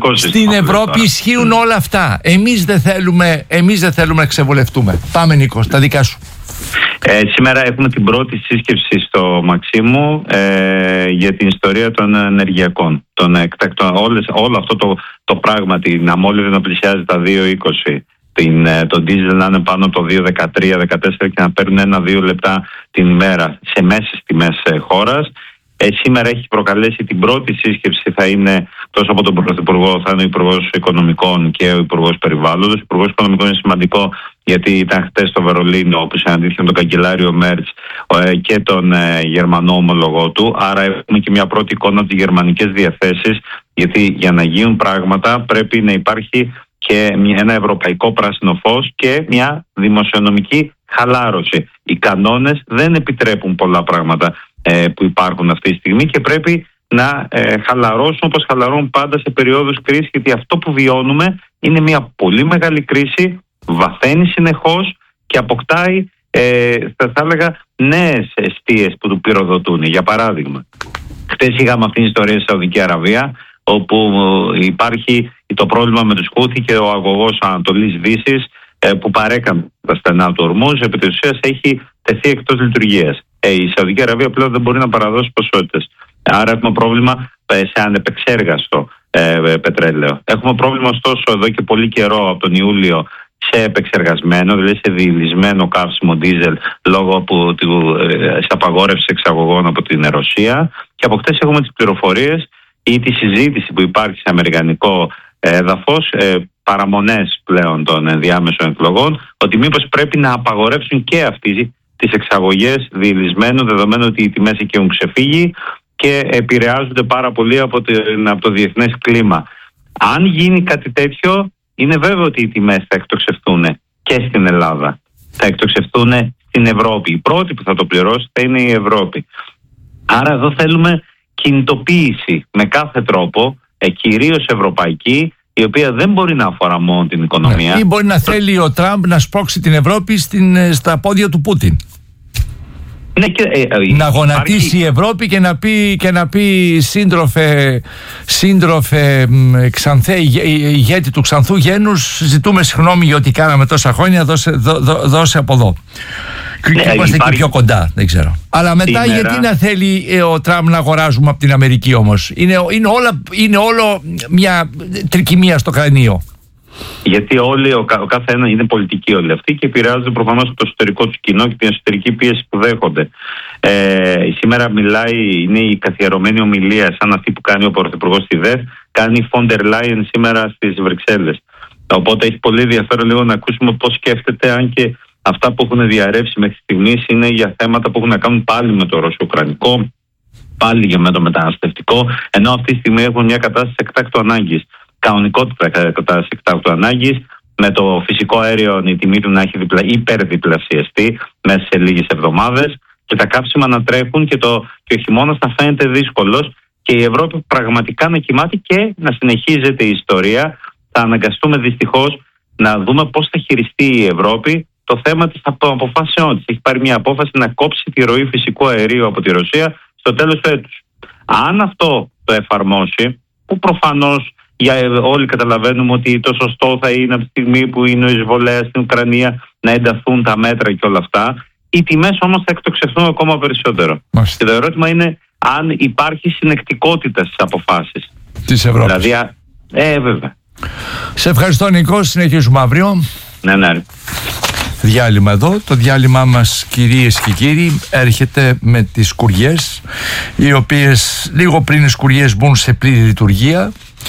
κοινωνικό σύστημα. Στην Ευρώπη ισχύουν όλα αυτά. Εμείς δεν θέλουμε να ξεβολευτούμε. Πάμε, Νίκο, τα δικά σου. Σήμερα έχουμε την πρώτη σύσκεψη στο Μαξίμου για την ιστορία των ενεργειακών. Όλο αυτό το πράγμα, την αμμόλυβδη να πλησιάζει τα 2,20, το ντίζελ να είναι πάνω από το 2,13-14 και να παίρνουν 1-2 λεπτά την ημέρα σε μέσες τιμές χώρας. Σήμερα έχει προκαλέσει την πρώτη σύσκεψη, θα είναι τόσο από τον Πρωθυπουργό, θα είναι ο Υπουργός Οικονομικών και ο Υπουργός Περιβάλλοντος. Ο Υπουργός Οικονομικών είναι σημαντικό γιατί ήταν χτες στο Βερολίνο, όπου συναντήθηκε με τον καγκελάριο Μέρτς και τον Γερμανό ομολογό του. Άρα έχουμε και μια πρώτη εικόνα από τις γερμανικές διαθέσεις, γιατί για να γίνουν πράγματα πρέπει να υπάρχει και ένα ευρωπαϊκό πράσινο φως και μια δημοσιονομική χαλάρωση. Οι κανόνες δεν επιτρέπουν πολλά πράγματα που υπάρχουν αυτή τη στιγμή και πρέπει να χαλαρώσουν όπως χαλαρώνουν πάντα σε περιόδους κρίσης, γιατί αυτό που βιώνουμε είναι μια πολύ μεγάλη κρίση, βαθαίνει συνεχώς και αποκτάει θα έλεγα νέες αιστείες που του πυροδοτούν. Για παράδειγμα, χτες είχαμε αυτήν την ιστορία στη Σαουδική Αραβία, όπου υπάρχει το πρόβλημα με τους Χούθι και ο αγωγός Ανατολής Δύσης που παρέκανε τα στενά του Ορμούζ, επί της ουσίας έχει τεθεί εκτός λειτουργίας. Η Σαουδική Αραβία πλέον δεν μπορεί να παραδώσει ποσότητες. Άρα έχουμε πρόβλημα σε ανεπεξέργαστο πετρέλαιο. Έχουμε πρόβλημα ωστόσο εδώ και πολύ καιρό, από τον Ιούλιο, σε επεξεργασμένο, δηλαδή σε διηλυσμένο καύσιμο ντίζελ λόγω της απαγόρευσης εξαγωγών από την Ρωσία. Και από χτες έχουμε τις πληροφορίες ή τη συζήτηση που υπάρχει σε αμερικανικό έδαφος, παραμονές πλέον των ενδιάμεσων εκλογών, ότι μήπως πρέπει να απαγορεύσουν και αυτοί τις εξαγωγές διηλυσμένου, δεδομένου ότι οι τιμές εκεί έχουν ξεφύγει και επηρεάζονται πάρα πολύ από το διεθνές κλίμα. Αν γίνει κάτι τέτοιο, είναι βέβαιο ότι οι τιμές θα εκτοξευτούν και στην Ελλάδα. Θα εκτοξευτούν στην Ευρώπη. Η πρώτη που θα το πληρώσει θα είναι η Ευρώπη. Άρα εδώ θέλουμε κινητοποίηση με κάθε τρόπο, κυρίως ευρωπαϊκή, η οποία δεν μπορεί να αφορά μόνο την οικονομία. Ή μπορεί να θέλει ο Τραμπ να σπρώξει την Ευρώπη στα πόδια του Πούτιν. Ναι, να γονατίσει η Ευρώπη και να πει σύντροφε Ξανθέ, ηγέτη του Ξανθού γένους, ζητούμε συγγνώμη για ό,τι κάναμε τόσα χρόνια, δώσε από εδώ. Και είμαστε και πιο κοντά, δεν ξέρω. Αλλά μετά σήμερα, γιατί να θέλει ο Τραμπ να αγοράζουμε από την Αμερική όμως? Είναι όλο μια τρικυμία στο κρανίο. Γιατί ο κάθε ένα είναι πολιτικοί όλοι αυτοί και επηρεάζονται προφανώς από το εσωτερικό του κοινό και την εσωτερική πίεση που δέχονται. Σήμερα είναι η καθιερωμένη ομιλία, σαν αυτή που κάνει ο Πρωθυπουργός στη ΔΕΘ, κάνει η Φόντερ Λάιεν σήμερα στις Βρυξέλλες. Οπότε έχει πολύ ενδιαφέρον λίγο να ακούσουμε πώς σκέφτεται, αν και αυτά που έχουν διαρρεύσει μέχρι στιγμής είναι για θέματα που έχουν να κάνουν πάλι με το ρωσο-ουκρανικό, πάλι για με το μεταναστευτικό, ενώ αυτή τη στιγμή έχουν μια κατάσταση εκτάκτου ανάγκης. Κανονικότητα κατάσταση εκτάκτου ανάγκης, με το φυσικό αέριο η τιμή του να έχει υπερδιπλασιαστεί μέσα σε λίγες εβδομάδες και τα καύσιμα να τρέχουν και ο χειμώνας να φαίνεται δύσκολος και η Ευρώπη πραγματικά να κοιμάται και να συνεχίζεται η ιστορία. Θα αναγκαστούμε δυστυχώς να δούμε πώς θα χειριστεί η Ευρώπη το θέμα της αποφάσεών της. Έχει πάρει μια απόφαση να κόψει τη ροή φυσικού αερίου από τη Ρωσία στο τέλος του έτους. Αν αυτό το εφαρμόσει, που προφανώς όλοι καταλαβαίνουμε ότι το σωστό θα είναι από τη στιγμή που είναι ο εισβολέας στην Ουκρανία να ενταθούν τα μέτρα και όλα αυτά, οι τιμές όμως θα εκτοξευθούν ακόμα περισσότερο. Και το ερώτημα είναι αν υπάρχει συνεκτικότητα στις αποφάσεις της Ευρώπης. Δηλαδή, βέβαια. Σε ευχαριστώ, Νικό. Συνεχίζουμε αύριο. Ναι. Διάλειμμα εδώ. Το διάλειμμά μας, κυρίες και κύριοι, έρχεται με τις σκουριές, οι οποίες λίγο πριν οι σκουριές μπουν σε πλήρη λειτουργία,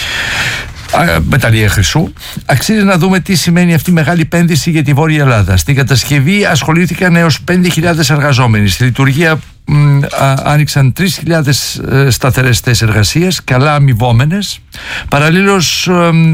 μεταλλεία χρυσού, αξίζει να δούμε τι σημαίνει αυτή η μεγάλη επένδυση για τη Βόρεια Ελλάδα. Στην κατασκευή ασχολήθηκαν έως 5.000 εργαζόμενοι. Στη λειτουργία άνοιξαν 3.000 σταθερές θέσεις εργασίας, καλά αμοιβόμενες. Παραλλήλως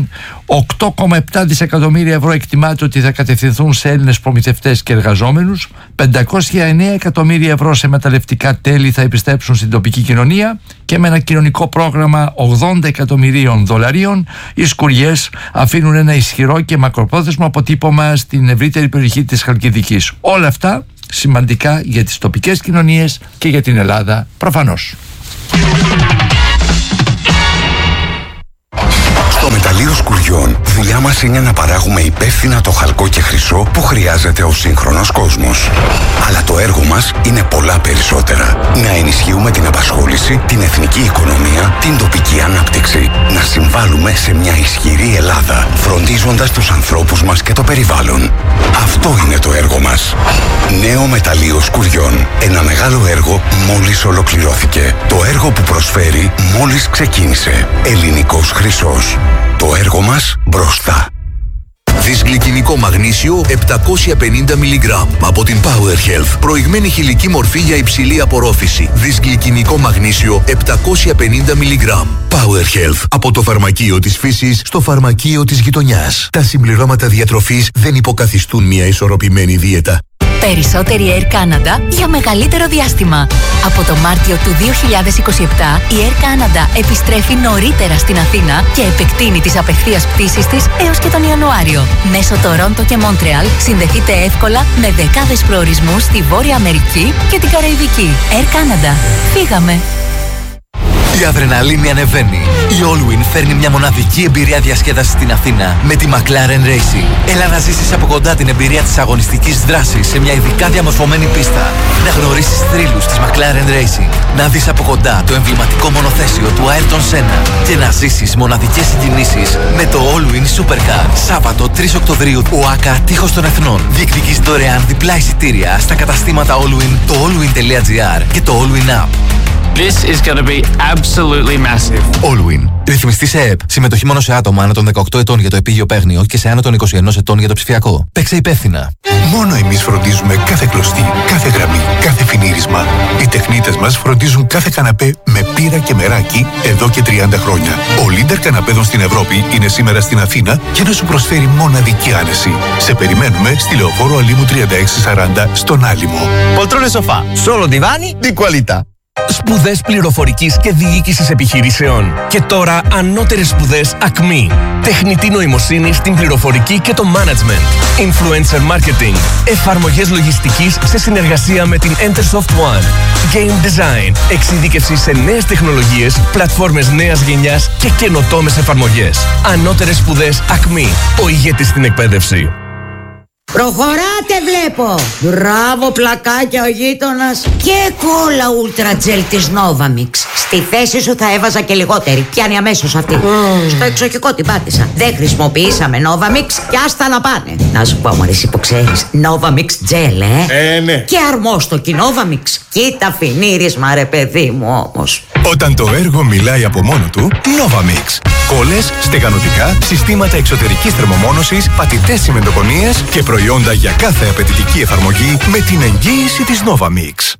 8,7 δισεκατομμύρια ευρώ εκτιμάται ότι θα κατευθυνθούν σε Έλληνες προμηθευτές και εργαζόμενους. 509 εκατομμύρια ευρώ σε μεταλλευτικά τέλη θα επιστρέψουν στην τοπική κοινωνία και με ένα κοινωνικό πρόγραμμα 80 εκατομμυρίων δολαρίων οι σκουριές αφήνουν ένα ισχυρό και μακροπρόθεσμο αποτύπωμα στην ευρύτερη περιοχή της Χαλκιδικής. Όλα αυτά σημαντικά για τις τοπικές κοινωνίες και για την Ελλάδα προφανώς. μεταλλείο σκουριών, δουλειά μας είναι να παράγουμε υπεύθυνα το χαλκό και χρυσό που χρειάζεται ο σύγχρονος κόσμος. Αλλά το έργο μας είναι πολλά περισσότερα. Να ενισχύουμε την απασχόληση, την εθνική οικονομία, την τοπική ανάπτυξη. Να συμβάλλουμε σε μια ισχυρή Ελλάδα, φροντίζοντας τους ανθρώπους μας και το περιβάλλον. Αυτό είναι το έργο μας. Νέο μεταλλείο σκουριών. Ένα μεγάλο έργο μόλις ολοκληρώθηκε. Το έργο που προσφέρει μόλις ξεκίνησε. Ελληνικός χρυσός. Το έργο μας μπροστά. Δυσγλυκινικό μαγνήσιο 750 mg από την Power Health. Προηγμένη χηλική μορφή για υψηλή απορρόφηση. Δυσγλυκινικό μαγνήσιο 750 mg. Power Health. Από το φαρμακείο της φύσης στο φαρμακείο της γειτονιάς. Τα συμπληρώματα διατροφής δεν υποκαθιστούν μια ισορροπημένη δίαιτα. Περισσότερη Air Canada για μεγαλύτερο διάστημα. Από το Μάρτιο του 2027 η Air Canada επιστρέφει νωρίτερα στην Αθήνα και επεκτείνει τις απευθείας πτήσεις της έως και τον Ιανουάριο. Μέσω Τορόντο και Μόντρεαλ συνδεθείτε εύκολα με δεκάδες προορισμούς στη Βόρεια Αμερική και την Καραϊβική. Air Canada. Φύγαμε! Η αδρεναλίνη ανεβαίνει. Η Allwyn φέρνει μια μοναδική εμπειρία διασκέδασης στην Αθήνα με τη McLaren Racing. Έλα να ζήσεις από κοντά την εμπειρία της αγωνιστικής δράσης σε μια ειδικά διαμορφωμένη πίστα. Να γνωρίσεις θρύλους της McLaren Racing. Να δεις από κοντά το εμβληματικό μονοθέσιο του Ayrton Senna. Και να ζήσεις μοναδικές συγκινήσεις με το Allwyn Supercar. Σάββατο 3 Οκτωβρίου, ΟΑΚΑ Τείχος των Εθνών. Διεκδικείς δωρεάν διπλά εισιτήρια στα καταστήματα Allwyn, το allwyn.gr και το Allwyn App. This is going to be absolutely massive. Allwyn. Ρυθμιστή σε ΕΕΠ. Συμμετοχή μόνο σε άτομα άνω των 18 ετών για το επίγειο παίγνιο και σε άνω των 21 ετών για το ψηφιακό. Παίξε υπεύθυνα. Μόνο εμείς φροντίζουμε κάθε κλωστή, κάθε γραμμή, κάθε φινίρισμα. Οι τεχνίτες μας φροντίζουν κάθε καναπέ με πύρα και μεράκι εδώ και 30 χρόνια. Ο Λίντερ καναπέδων στην Ευρώπη είναι σήμερα στην Αθήνα και να σου προσφέρει μοναδική άνεση. Σε περιμένουμε στη Λεωφόρο Αλήμου 3640 στον Άλυμο. Poltrone sofà, solo divani di qualità. Σπουδές πληροφορικής και διοίκησης επιχειρήσεων. Και τώρα ανώτερες σπουδές ΑΚΜΗ. Τεχνητή νοημοσύνη στην πληροφορική και το management. Influencer marketing. Εφαρμογές λογιστικής σε συνεργασία με την Entersoft One. Game design. Εξειδίκευση σε νέες τεχνολογίες, πλατφόρμες νέας γενιάς και καινοτόμες εφαρμογές. Ανώτερες σπουδές ΑΚΜΗ. Ο ηγέτης στην εκπαίδευση. Προχωράτε βλέπω. Μπράβο πλακάκια ο γείτονας. Και κόλλα ούλτρα τζελ της Novamix. Στη θέση σου θα έβαζα και λιγότερη. Πιάνει αμέσως αυτή. Στο εξοχικό την πάτησα. Δεν χρησιμοποιήσαμε Novamix και άστα να πάνε. Να σου πω μωρέ εσύ που ξέρεις, Novamix gel Ναι. Και αρμόστοκι Novamix. Κοίτα φινίρισμα ρε παιδί μου όμως. Όταν το έργο μιλάει από μόνο του, Novamix. Κόλλες, στεγανοτικά, συστήματα εξωτερικής θερμομόνωσης, πατητές τσιμεντοκονίες και προϊόντα για κάθε απαιτητική εφαρμογή με την εγγύηση της Novamix.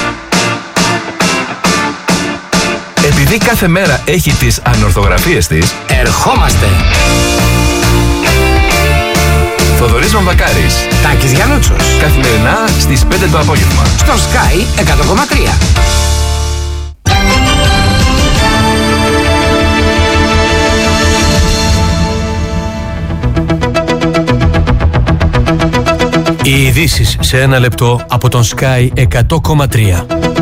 Επειδή κάθε μέρα έχει τις ανορθογραφίες της, ερχόμαστε! Θοδωρής Βαμβακάρης, Τάκης Γιαννούτσος. Καθημερινά στις 5 το απόγευμα. Στο Sky 100,3. Οι ειδήσεις σε ένα λεπτό από τον Sky 100,3.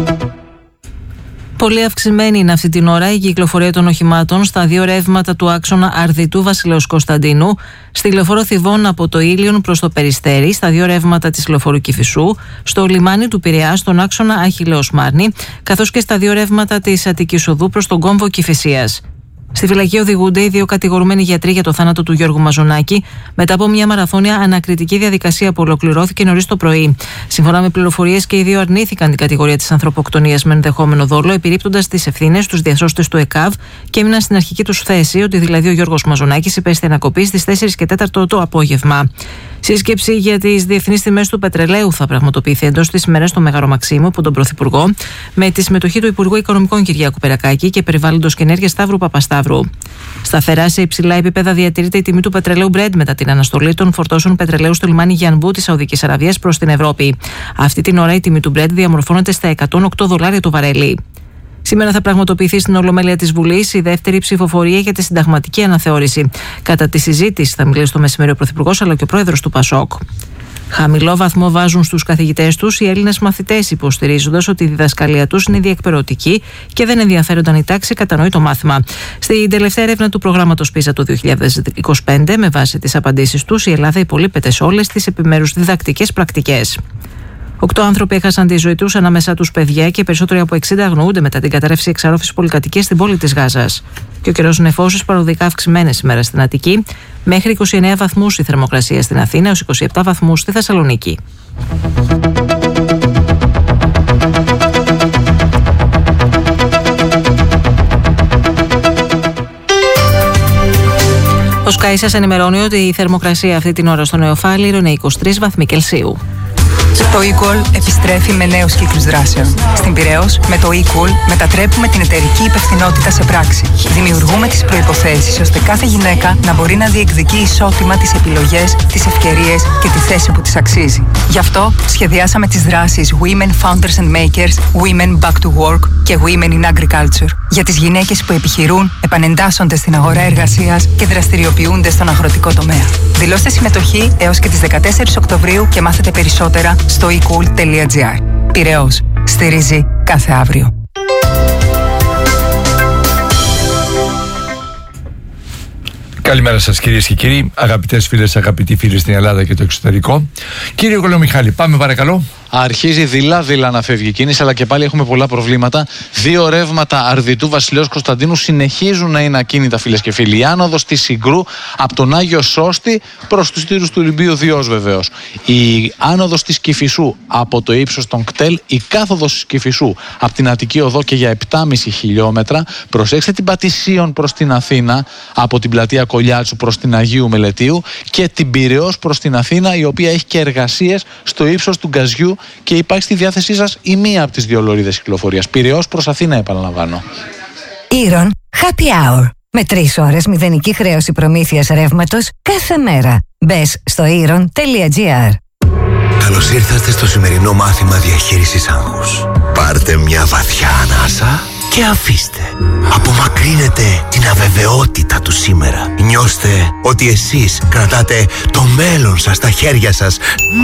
Πολύ αυξημένη είναι αυτή την ώρα η κυκλοφορία των οχημάτων στα δύο ρεύματα του άξονα Αρδιτού Βασιλέως Κωνσταντίνου, στη λεωφόρο Θηβών από το Ήλιον προς το Περιστέρι, στα δύο ρεύματα της λεωφόρου Κηφισού, στο λιμάνι του Πειραιά, στον άξονα Αχιλλέως Μάρνη, καθώς και στα δύο ρεύματα της Αττικής Οδού προς τον κόμβο Κηφισίας. Στη φυλακή οδηγούνται οι δύο κατηγορουμένοι γιατροί για το θάνατο του Γιώργου Μαζονάκη, μετά από μια μαραθώνια ανακριτική διαδικασία που ολοκληρώθηκε νωρίς το πρωί. Σύμφωνα με πληροφορίες, και οι δύο αρνήθηκαν την κατηγορία της ανθρωποκτονίας με ενδεχόμενο δόλο, επιρρύπτοντας τις ευθύνες στους διασώστες του ΕΚΑΒ και έμειναν στην αρχική τους θέση ότι δηλαδή ο Γιώργος Μαζονάκης υπέστη ανακοπή στις 4 και 4 το απόγευμα. Σύσκεψη για τις διεθνείς τιμές του πετρελαίου θα πραγματοποιηθεί εντός της ημέρας στο Μέγαρο Μαξίμου από τον Πρωθυπουργό, με τη συμμετοχή του Υπουργού Οικονομικών Κυριάκου Περακάκη και Περιβάλλοντος και Ενέργειας Σταύρου Παπασταύρου. Σταθερά σε υψηλά επίπεδα διατηρείται η τιμή του πετρελαίου Brent μετά την αναστολή των φορτώσεων πετρελαίου στο λιμάνι Γιανμπού της Σαουδικής Αραβίας προς την Ευρώπη. Αυτή την ώρα η τιμή του Brent διαμορφώνεται στα $108 το βαρέλι. Σήμερα θα πραγματοποιηθεί στην Ολομέλεια της Βουλής η δεύτερη ψηφοφορία για τη συνταγματική αναθεώρηση. Κατά τη συζήτηση θα μιλήσει το μεσημέρι ο Πρωθυπουργός αλλά και ο Πρόεδρος του ΠΑΣΟΚ. Χαμηλό βαθμό βάζουν στους καθηγητές τους οι Έλληνες μαθητές, υποστηρίζοντας ότι η διδασκαλία τους είναι διεκπαιρεωτική και δεν ενδιαφέρονταν η τάξη, κατανοεί το μάθημα. Στην τελευταία έρευνα του προγράμματος PISA του 2025, με βάση τις απαντήσεις τους, η Ελλάδα υπολείπεται σε όλες τις επιμέρους διδακτικές πρακτικές. 8 άνθρωποι έχασαν τη ζωή τους, ανάμεσά τους παιδιά, και περισσότεροι από 60 αγνοούνται μετά την καταρρεύση εξαρρόφησης πολυκατοικίας στην πόλη της Γάζας. Και ο καιρός νεφώσεις παροδικά αυξημένες σήμερα στην Αττική, μέχρι 29 βαθμούς η θερμοκρασία στην Αθήνα, έως 27 βαθμούς στη Θεσσαλονίκη. Ο Sky σας ενημερώνει ότι η θερμοκρασία αυτή την ώρα στο Νεοφάλιρο είναι 23 βαθμοί Κελσίου. Το eCool επιστρέφει με νέους κύκλους δράσεων. Στην Πειραιώς, με το eCool μετατρέπουμε την εταιρική υπευθυνότητα σε πράξη. Δημιουργούμε τις προϋποθέσεις ώστε κάθε γυναίκα να μπορεί να διεκδικεί ισότιμα τις επιλογές, τις ευκαιρίες και τη θέση που της αξίζει. Γι' αυτό σχεδιάσαμε τις δράσεις Women Founders and Makers, Women Back to Work και Women in Agriculture. Για τις γυναίκες που επιχειρούν, επανεντάσσονται στην αγορά εργασίας και δραστηριοποιούνται στον αγροτικό τομέα. Δηλώστε συμμετοχή έως και τις 14 Οκτωβρίου και μάθετε περισσότερα στο ecool.gr. Πειραιώς. Στηρίζει κάθε αύριο. Καλημέρα σας κυρίες και κύριοι, αγαπητές φίλες, αγαπητοί φίλοι στην Ελλάδα και το εξωτερικό. Κύριε Κολομιχάλη, πάμε παρακαλώ. Αρχίζει δειλά-δειλά να φεύγει η κίνηση, αλλά και πάλι έχουμε πολλά προβλήματα. 2 ρεύματα Αρδιτού Βασιλέως Κωνσταντίνου συνεχίζουν να είναι ακίνητα, φίλες και φίλοι. Η άνοδος της Συγκρού από τον Άγιο Σώστη προς τους τύρους του Ολυμπίου Διός, βεβαίως. Η άνοδος της Κηφισού από το ύψος των κτέλ. Η κάθοδος της Κηφισού από την Αττική Οδό και για 7,5 χιλιόμετρα. Προσέξτε την Πατησίων προς την Αθήνα, από την πλατεία Κολιάτσου προς την Αγίου Μελετίου, και την Πειραιώς προς την Αθήνα, η οποία έχει και εργασίες στο ύψος του Γκαζιού και υπάρχει στη διάθεσή σας η μία από τις 2 λωρίδες κυκλοφορίας. Πειραιώς προς Αθήνα, επαναλαμβάνω. Ήρων Happy Hour. Με 3 ώρες μηδενική χρέωση προμήθειας ρεύματος κάθε μέρα. Μπες στο ήρων.gr. Καλώς ήρθατε στο σημερινό μάθημα διαχείρισης άγχους. Πάρτε μια βαθιά ανάσα και αφήστε. Απομακρύνετε την αβεβαιότητα του σήμερα. Νιώστε ότι εσείς κρατάτε το μέλλον σας στα χέρια σας.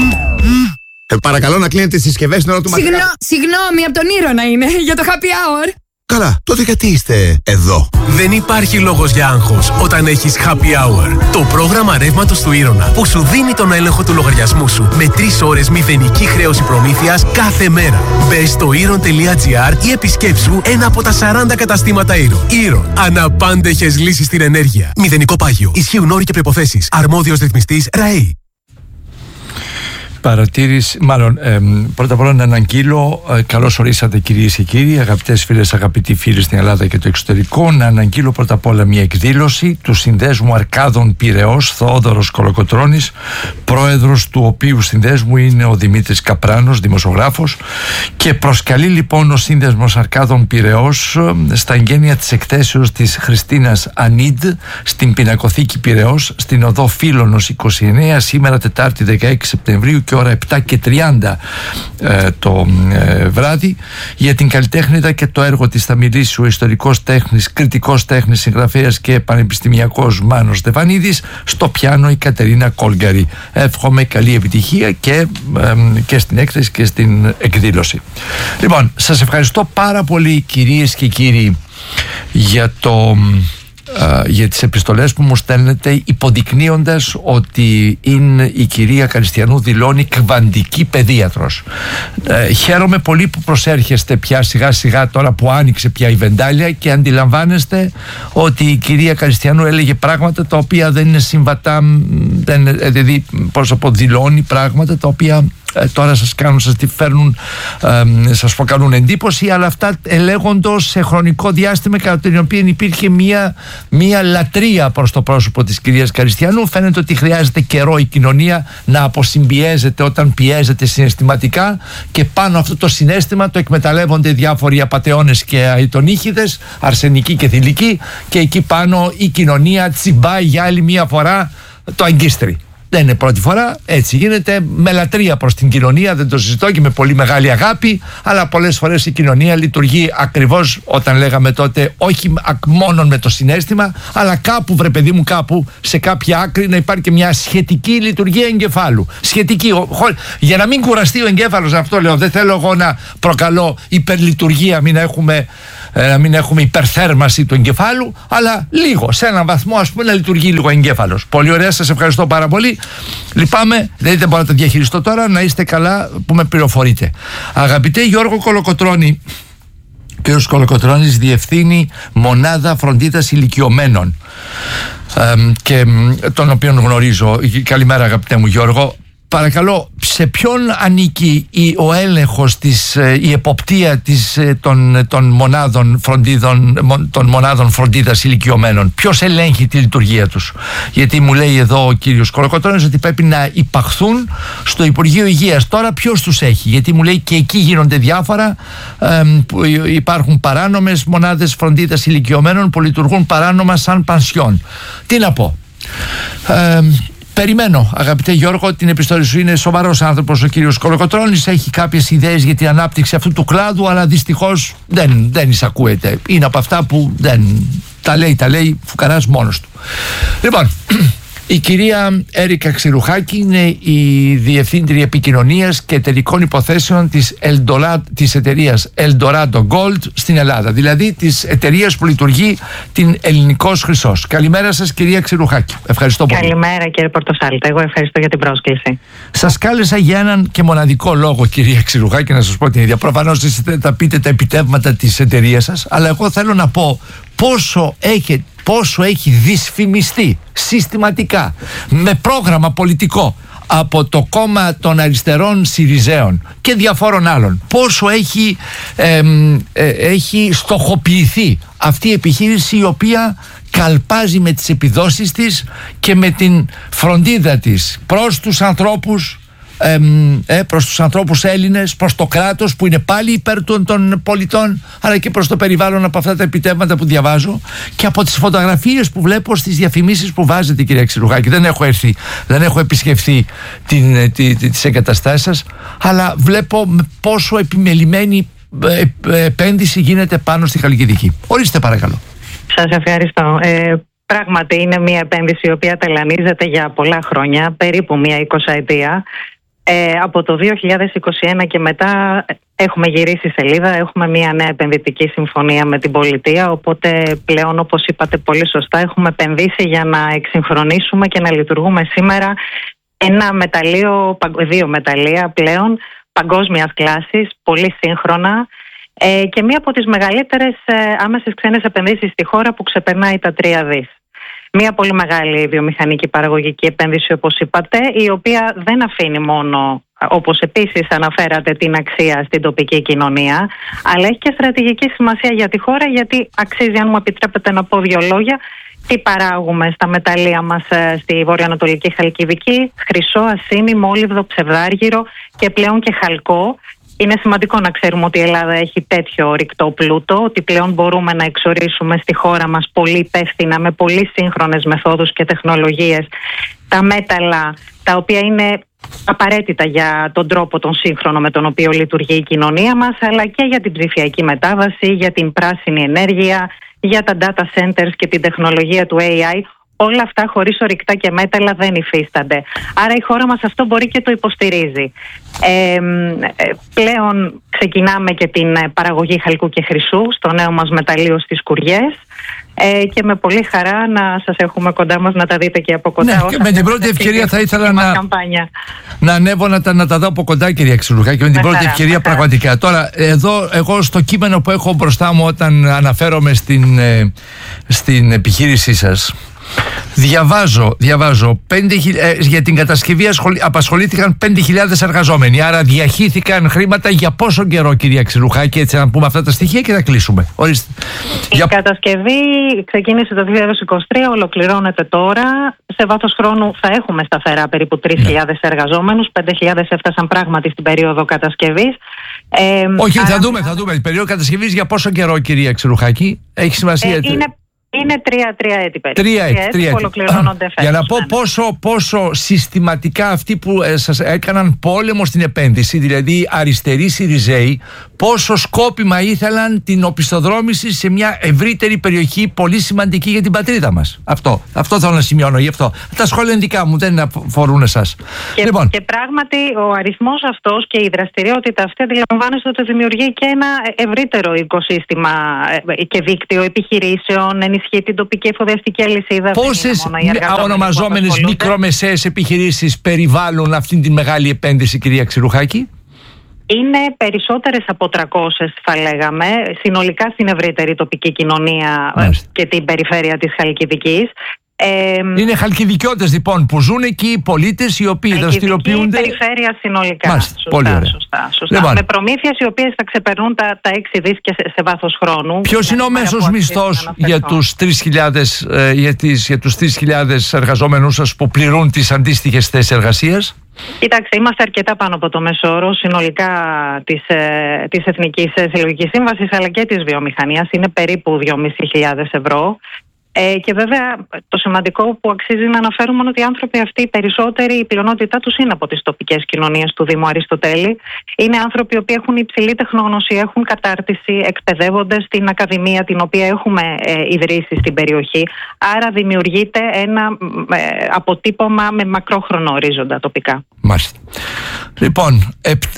Παρακαλώ να κλείνετε τις συσκευές στην ώρα του μαθήματος. Συγγνώμη, από τον Ήρωνα είναι, για το happy hour. Καλά, τότε γιατί είστε εδώ? Δεν υπάρχει λόγος για άγχος όταν έχεις Happy Hour. Το πρόγραμμα ρεύματος του Ήρωνα που σου δίνει τον έλεγχο του λογαριασμού σου με 3 ώρες μηδενική χρέωση προμήθειας κάθε μέρα. Μπες στο Ήρων.gr ή επισκέψου ένα από τα 40 καταστήματα Ήρων. Ήρων. Αναπάντεχες λύσεις στην ενέργεια. Μηδενικό πάγιο. Ισχύουν όροι και προϋποθέσεις. Αρμόδιος ρυθμιστής ΡΑΕΗ. Παρατήρηση, μάλλον πρώτα απ' όλα να αναγγείλω, καλώς ορίσατε κυρίες και κύριοι, αγαπητές φίλες, αγαπητοί φίλοι στην Ελλάδα και το εξωτερικό. Να αναγγείλω πρώτα απ' όλα μια εκδήλωση του Συνδέσμου Αρκάδων Πειραιώς, Θόδωρος Κολοκοτρώνης, πρόεδρος του οποίου συνδέσμου είναι ο Δημήτρης Καπράνος, δημοσιογράφος, και προσκαλεί λοιπόν ο Σύνδεσμος Αρκάδων Πειραιώς στα εγγένεια της εκθέσεως της Χριστίνας Ανίντ στην Πινακοθήκη Πειραιώς, στην οδό Φίλωνος 29, σήμερα Τετάρτη 16 Σεπτεμβρίου και ώρα 7:30 το βράδυ. Για την καλλιτέχνητα και το έργο της θα μιλήσει ο ιστορικός τέχνης, κριτικός τέχνης, συγγραφέας και πανεπιστημιακός Μάνος Στεφανίδης, στο πιάνο η Κατερίνα Κόλγκαρη. Εύχομαι καλή επιτυχία και στην έκθεση και στην εκδήλωση. Λοιπόν, σας ευχαριστώ πάρα πολύ κυρίες και κύριοι για τις επιστολές που μου στέλνετε, υποδεικνύοντας ότι η κυρία Καριστιανού δηλώνει κβαντική παιδίατρος. Χαίρομαι πολύ που προσέρχεστε πια σιγά σιγά, τώρα που άνοιξε πια η βεντάλια, και αντιλαμβάνεστε ότι η κυρία Καριστιανού έλεγε πράγματα τα οποία δεν είναι συμβατά, δηλαδή δηλώνει πράγματα τα οποία τώρα σας προκαλούν εντύπωση, αλλά αυτά ελέγχοντος σε χρονικό διάστημα κατά την οποία υπήρχε μία λατρεία προς το πρόσωπο της κυρίας Καριστιανού. Φαίνεται ότι χρειάζεται καιρό η κοινωνία να αποσυμπιέζεται όταν πιέζεται συναισθηματικά, και πάνω αυτό το συναίσθημα το εκμεταλλεύονται διάφοροι απατεώνες και αητονύχηδες, αρσενικοί και θηλυκοί, και εκεί πάνω η κοινωνία τσιμπάει για άλλη μία φορά το αγκίστρι. Δεν είναι πρώτη φορά, έτσι γίνεται, με λατρεία προς την κοινωνία, δεν το συζητώ, και με πολύ μεγάλη αγάπη, αλλά πολλές φορές η κοινωνία λειτουργεί ακριβώς όταν λέγαμε τότε, όχι μόνο με το συναίσθημα, αλλά κάπου, βρε παιδί μου, κάπου σε κάποια άκρη να υπάρχει και μια σχετική λειτουργία εγκεφάλου. Σχετική, για να μην κουραστεί ο εγκέφαλος, αυτό λέω. Δεν θέλω εγώ να προκαλώ υπερλειτουργία, να μην έχουμε υπερθέρμανση του εγκεφάλου, αλλά λίγο, σε έναν βαθμό, ας πούμε, να λειτουργεί λίγο ο εγκέφαλος. Πολύ ωραία, σας ευχαριστώ πάρα πολύ. Λυπάμαι, δεν μπορώ να τα διαχειριστώ τώρα. Να είστε καλά που με πληροφορείτε. Αγαπητέ Γιώργο Κολοκοτρώνη, ο κ. Κολοκοτρώνης διευθύνει μονάδα φροντίδας ηλικιωμένων, και τον οποίον γνωρίζω. Καλημέρα, αγαπητέ μου Γιώργο. Παρακαλώ, σε ποιον ανήκει ο έλεγχος, η εποπτεία των μονάδων φροντίδας ηλικιωμένων? Ποιος ελέγχει τη λειτουργία τους? Γιατί μου λέει εδώ ο κύριος Κολοκοτρώνης ότι πρέπει να υπαχθούν στο Υπουργείο Υγείας. Τώρα ποιος τους έχει? Γιατί μου λέει και εκεί γίνονται διάφορα, υπάρχουν παράνομες μονάδες φροντίδας ηλικιωμένων που λειτουργούν παράνομα σαν πανσιόν. Τι να πω? Περιμένω, αγαπητέ Γιώργο, την επιστολή σου. Είναι σοβαρός άνθρωπος ο κύριος Κολοκοτρώνης, έχει κάποιες ιδέες για την ανάπτυξη αυτού του κλάδου, αλλά δυστυχώς δεν εισακούεται. Είναι από αυτά που δεν τα λέει φουκαράς μόνος του. Λοιπόν, η κυρία Έρικα Ξηρουχάκη είναι η Διευθύντρια Επικοινωνίας και Εταιρικών Υποθέσεων της εταιρείας Eldorado Gold στην Ελλάδα, δηλαδή της εταιρείας που λειτουργεί την Ελληνικός Χρυσός. Καλημέρα σας, κυρία Ξηρουχάκη. Ευχαριστώ πολύ. Καλημέρα, κύριε Πορτοσάλτα. Εγώ ευχαριστώ για την πρόσκληση. Σας κάλεσα για έναν και μοναδικό λόγο, κυρία Ξηρουχάκη, να σας πω την ίδια. Προφανώς εσείς θα πείτε τα επιτεύγματα της εταιρείας σας, αλλά εγώ θέλω να πω πόσο έχει δυσφημιστεί συστηματικά με πρόγραμμα πολιτικό από το κόμμα των αριστερών Συριζέων και διαφόρων άλλων, πόσο έχει στοχοποιηθεί αυτή η επιχείρηση, η οποία καλπάζει με τις επιδόσεις της και με την φροντίδα της προς τους ανθρώπους, προς τους ανθρώπους Έλληνες, προς το κράτος που είναι πάλι υπέρ των πολιτών, αλλά και προς το περιβάλλον, από αυτά τα επιτεύγματα που διαβάζω και από τις φωτογραφίες που βλέπω στις διαφημίσεις που βάζετε, κυρία Ξηρουχάκη. Δεν έχω επισκεφθεί τις εγκαταστάσεις σας, αλλά βλέπω πόσο επιμελημένη επένδυση γίνεται πάνω στη Χαλκιδική. Ορίστε, παρακαλώ. Σας ευχαριστώ. Πράγματι είναι μια επένδυση η οποία ταλανίζεται για πολλά χρόνια, περίπου μια 20ετία. Από το 2021 και μετά έχουμε γυρίσει σελίδα, έχουμε μια νέα επενδυτική συμφωνία με την πολιτεία, οπότε πλέον, όπως είπατε πολύ σωστά, έχουμε επενδύσει για να εξυγχρονίσουμε και να λειτουργούμε σήμερα ένα μεταλλείο, 2 μεταλλεία πλέον παγκόσμιας κλάσης, πολύ σύγχρονα, και μία από τις μεγαλύτερες άμεσες ξένες επενδύσεις στη χώρα που ξεπερνάει τα 3 δις. Μία πολύ μεγάλη βιομηχανική παραγωγική επένδυση, όπως είπατε, η οποία δεν αφήνει μόνο, όπως επίσης αναφέρατε, την αξία στην τοπική κοινωνία, αλλά έχει και στρατηγική σημασία για τη χώρα, γιατί αξίζει, αν μου επιτρέπετε να πω 2 λόγια, τι παράγουμε στα μεταλλεία μας στη βορειοανατολική Χαλκιδική: χρυσό, ασήμι, μόλιβδο, ψευδάργυρο και πλέον και χαλκό. Είναι σημαντικό να ξέρουμε ότι η Ελλάδα έχει τέτοιο ρηκτό πλούτο, ότι πλέον μπορούμε να εξορίσουμε στη χώρα μας πολύ υπεύθυνα, με πολύ σύγχρονες μεθόδους και τεχνολογίες, τα μέταλλα τα οποία είναι απαραίτητα για τον τρόπο τον σύγχρονο με τον οποίο λειτουργεί η κοινωνία μας, αλλά και για την ψηφιακή μετάβαση, για την πράσινη ενέργεια, για τα data centers και την τεχνολογία του AI. Όλα αυτά χωρίς ορυκτά και μέταλλα δεν υφίστανται. Άρα η χώρα μας αυτό μπορεί και το υποστηρίζει. Πλέον ξεκινάμε και την παραγωγή χαλκού και χρυσού στο νέο μας μεταλλείο στις Κουριές, και με πολύ χαρά να σας έχουμε κοντά μας, να τα δείτε και από κοντά. Ναι, και με την πρώτη ευκαιρία θα ήθελα να ανέβω να τα δω από κοντά, κυρία Ξηρουχάκη, και με την πρώτη ευκαιρία πραγματικά. Τώρα, εδώ εγώ στο κείμενο που έχω μπροστά μου, όταν αναφέρομαι στην επιχείρησή σας, διαβάζω 5.000, για την κατασκευή απασχολήθηκαν 5.000 εργαζόμενοι, άρα διαχύθηκαν χρήματα για πόσο καιρό, κυρία Ξηρουχάκη? Έτσι να πούμε αυτά τα στοιχεία και θα κλείσουμε. Ορίστε. Η κατασκευή ξεκίνησε το 2023, ολοκληρώνεται τώρα. Σε βάθος χρόνου θα έχουμε σταθερά περίπου 3.000 εργαζόμενους, 5.000 έφτασαν πράγματι στην περίοδο κατασκευής. Όχι, θα δούμε. Η περίοδο κατασκευής για πόσο καιρό, κυρία Ξηρουχάκη? Έχει σημασία? Είναι 3 έτη περίπου. 3 έτη. Ολοκληρώνονται φέτος. Για να πω πόσο συστηματικά αυτοί που σας έκαναν πόλεμο στην επένδυση, δηλαδή αριστεροί Συριζέοι, πόσο σκόπιμα ήθελαν την οπισθοδρόμηση σε μια ευρύτερη περιοχή πολύ σημαντική για την πατρίδα μας. Αυτό θέλω να σημειώνω. Γι' αυτό. Τα σχόλια είναι δικά μου, δεν αφορούν εσάς. Και πράγματι ο αριθμός αυτός και η δραστηριότητα αυτή αντιλαμβάνεστε ότι δημιουργεί και ένα ευρύτερο οικοσύστημα και δίκτυο επιχειρήσεων, ενισχύει την τοπική εφοδιαστική αλυσίδα. Πόσες ονομαζόμενες μικρομεσαίες επιχειρήσεις περιβάλλουν αυτήν τη μεγάλη επένδυση, κυρία Ξηρухάκη? Είναι περισσότερες από 300, θα λέγαμε, συνολικά στην ευρύτερη τοπική κοινωνία και την περιφέρεια της Χαλκιδικής. Είναι χαλκιδικιώτες λοιπόν που ζουν εκεί, οι πολίτες οι οποίοι δραστηριοποιούνται. Η περιφέρεια συνολικά. Σωστά. Λοιπόν. Με προμήθειες οι οποίες θα ξεπερνούν τα 6 δις και σε βάθος χρόνου. Ποιος είναι ο μέσος μισθός για τους 3.000 εργαζόμενους σας που πληρούν τις αντίστοιχες θέσεις εργασίας? Κοιτάξτε, είμαστε αρκετά πάνω από το μέσο όρο συνολικά της Εθνικής Συλλογικής Σύμβασης αλλά και της βιομηχανίας. Είναι περίπου 2.500 ευρώ. Και βέβαια το σημαντικό που αξίζει να αναφέρουμε είναι ότι οι άνθρωποι αυτοί, οι περισσότεροι, η πλειονότητά τους είναι από τις τοπικές κοινωνίες του Δήμου Αριστοτέλη. Είναι άνθρωποι οι οποίοι έχουν υψηλή τεχνογνωσία, έχουν κατάρτιση, εκπαιδεύονται στην ακαδημία την οποία έχουμε ιδρύσει στην περιοχή. Άρα δημιουργείται ένα αποτύπωμα με μακρόχρονο ορίζοντα τοπικά. Μάλιστα. Λοιπόν,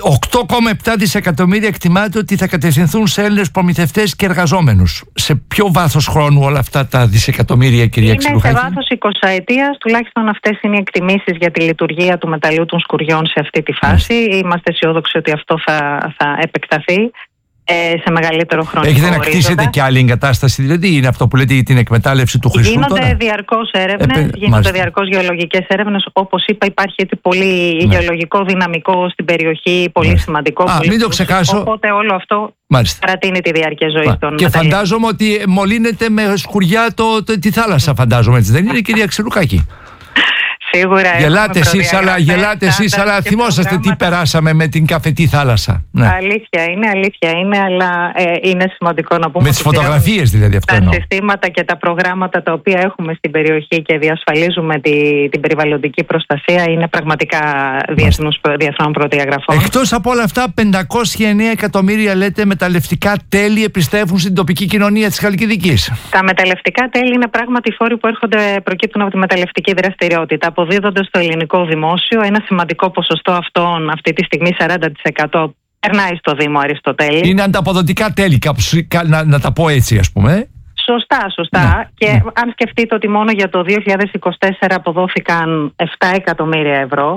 8,7 δισεκατομμύρια εκτιμάται ότι θα κατευθυνθούν σε Έλληνες προμηθευτές και εργαζόμενους. Σε ποιο βάθος χρόνου όλα αυτά τα δισεκατομμύρια, κυρία Ξηρухάκη? Είναι σε βάθος 20 ετίας, τουλάχιστον αυτές είναι οι εκτιμήσεις για τη λειτουργία του μεταλλείου των σκουριών σε αυτή τη φάση. Είμαστε αισιόδοξοι ότι αυτό θα επεκταθεί σε μεγαλύτερο χρονικό ορίζοντα. Έχετε να κτίσετε και άλλη εγκατάσταση, δηλαδή είναι αυτό που λέτε για την εκμετάλλευση του χρυσού? Γίνονται διαρκώς έρευνες, γίνονται διαρκώς γεωλογικές έρευνες. Όπως είπα, υπάρχει έτσι πολύ γεωλογικό δυναμικό στην περιοχή, πολύ σημαντικό. Μην το ξεχάσω. Οπότε όλο αυτό παρατείνει τη διάρκεια ζωής των και μεταλλίων. φαντάζομαι ότι μολύνεται με σκουριά τη θάλασσα, φαντάζομαι, έτσι δεν είναι, κυρία Ξηρухάκη? Σίγουρα. Γελάτε εσείς, αλλά θυμόσαστε τι περάσαμε με την καφετή θάλασσα. Ναι. Αλήθεια είναι, αλλά είναι σημαντικό να πούμε. Με τις φωτογραφίες δηλαδή αυτό εννοώ. Τα συστήματα και τα προγράμματα τα οποία έχουμε στην περιοχή και διασφαλίζουμε την περιβαλλοντική προστασία είναι πραγματικά διεθνών προδιαγραφών. Εκτός από όλα αυτά, 509 εκατομμύρια λέτε μεταλλευτικά τέλη επιστρέφουν στην τοπική κοινωνία της Χαλκιδικής. Τα μεταλλευτικά τέλη είναι πράγματι φόροι που προκύπτουν από τη μεταλλευτική δραστηριότητα. Αποδίδονται στο ελληνικό δημόσιο. Ένα σημαντικό ποσοστό αυτών, αυτή τη στιγμή 40%, περνάει στο Δήμο Αριστοτέλη. Είναι ανταποδοτικά τέλη, να τα πω έτσι, ας πούμε. Σωστά. Και αν σκεφτείτε ότι μόνο για το 2024 αποδόθηκαν 7 εκατομμύρια ευρώ,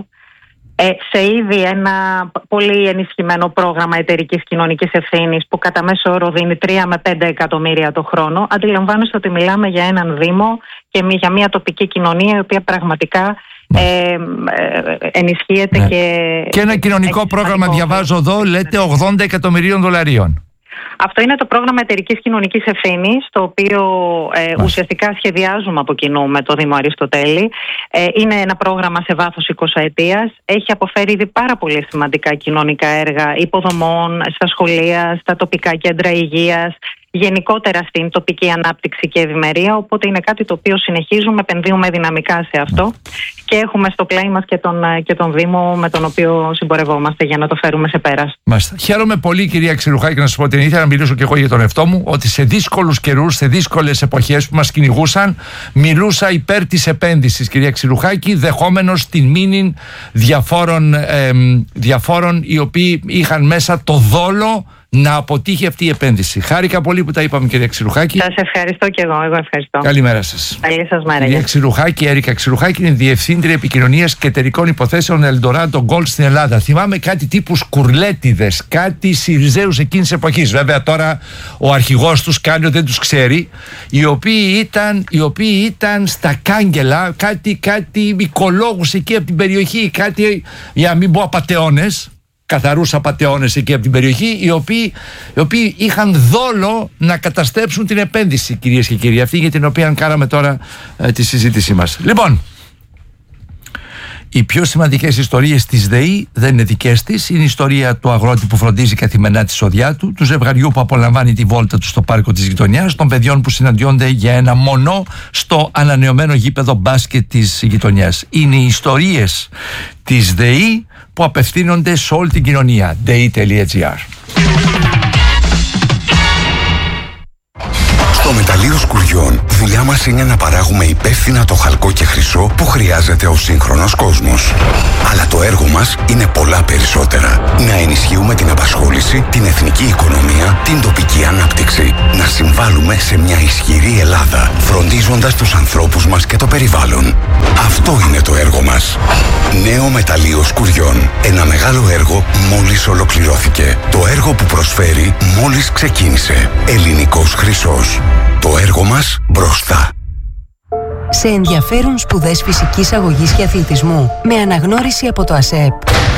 σε ήδη ένα πολύ ενισχυμένο πρόγραμμα εταιρικής κοινωνικής ευθύνης που κατά μέσο όρο δίνει 3 με 5 εκατομμύρια το χρόνο, αντιλαμβάνεστε ότι μιλάμε για έναν Δήμο και για μια τοπική κοινωνία η οποία πραγματικά ενισχύεται και ένα κοινωνικό πρόγραμμα, διαβάζω εδώ, λέτε $80 εκατομμυρίων. Αυτό είναι το πρόγραμμα εταιρικής κοινωνικής ευθύνης, το οποίο ουσιαστικά σχεδιάζουμε από κοινού με το Δήμο Αριστοτέλη. Είναι ένα πρόγραμμα σε βάθος 20 ετίας. Έχει αποφέρει ήδη πάρα πολύ σημαντικά κοινωνικά έργα υποδομών στα σχολεία, στα τοπικά κέντρα υγείας, γενικότερα στην τοπική ανάπτυξη και ευημερία. Οπότε είναι κάτι το οποίο συνεχίζουμε, επενδύουμε δυναμικά σε αυτό και έχουμε στο πλάι μας και τον Δήμο με τον οποίο συμπορευόμαστε για να το φέρουμε σε πέρας. Μάλιστα. Χαίρομαι πολύ, κυρία Ξηρухάκη, να σας πω την ήθελα να μιλήσω και εγώ για τον εαυτό μου, ότι σε δύσκολους καιρούς, σε δύσκολες εποχές που μας κυνηγούσαν, μιλούσα υπέρ της επένδυσης, κυρία Ξηρухάκη, δεχόμενος την μήνυ διαφόρων οι οποίοι είχαν μέσα το δόλο να αποτύχει αυτή η επένδυση. Χάρηκα πολύ που τα είπαμε, κυρία Ξηρухάκη. Σας ευχαριστώ και εγώ ευχαριστώ. Καλημέρα σας. Καλή σας μέρα. Κυρία Ξηρухάκη, Έρικα Ξηρухάκη είναι Διευθύντρια Επικοινωνίας και Εταιρικών Υποθέσεων Eldorado Gold στην Ελλάδα. Θυμάμαι κάτι τύπου σκουρλέτιδες, κάτι Συριζέους εκείνης εποχής. Βέβαια τώρα ο αρχηγός τους κάνει ότι δεν τους ξέρει. Οι οποίοι ήταν στα κάγκελα, κάτι οικολόγους εκεί από την περιοχή, κάτι, για να μην πω απατεώνες, καθαρούς απατεώνες εκεί από την περιοχή, οι οποίοι είχαν δόλο να καταστρέψουν την επένδυση, κυρίες και κύριοι, αυτή για την οποία κάναμε τώρα τη συζήτησή μας. Λοιπόν, Οι πιο σημαντικές ιστορίες της ΔΕΗ δεν είναι δικές της. Είναι η ιστορία του αγρότη που φροντίζει καθημερινά τη σοδιά του, του ζευγαριού που απολαμβάνει τη βόλτα του στο πάρκο της γειτονιάς, των παιδιών που συναντιόνται για ένα μονό στο ανανεωμένο γήπεδο μπάσκετ της γειτονιάς. Είναι οι ιστορίες της ΔΕΗ που απευθύνονται σε όλη την κοινωνία. DEI.gr. Στο μεταλλείο Σκουριών, δουλειά μας είναι να παράγουμε υπεύθυνα το χαλκό και χρυσό που χρειάζεται ο σύγχρονος κόσμος. Αλλά το έργο μας είναι πολλά περισσότερα. Να ενισχύουμε την απασχόληση, την εθνική οικονομία, την τοπική ανάπτυξη. Να συμβάλλουμε σε μια ισχυρή Ελλάδα, φροντίζοντας τους ανθρώπους μας και το περιβάλλον. Αυτό είναι το έργο μας. Νέο μεταλλείο Σκουριών. Ένα μεγάλο έργο μόλις ολοκληρώθηκε. Το έργο που προσφέρει μόλις ξεκίνησε. Ελληνικός χρυσός. Το έργο μας μπροστά. Σε ενδιαφέρουν σπουδές φυσικής αγωγής και αθλητισμού με αναγνώριση από το ΑΣΕΠ.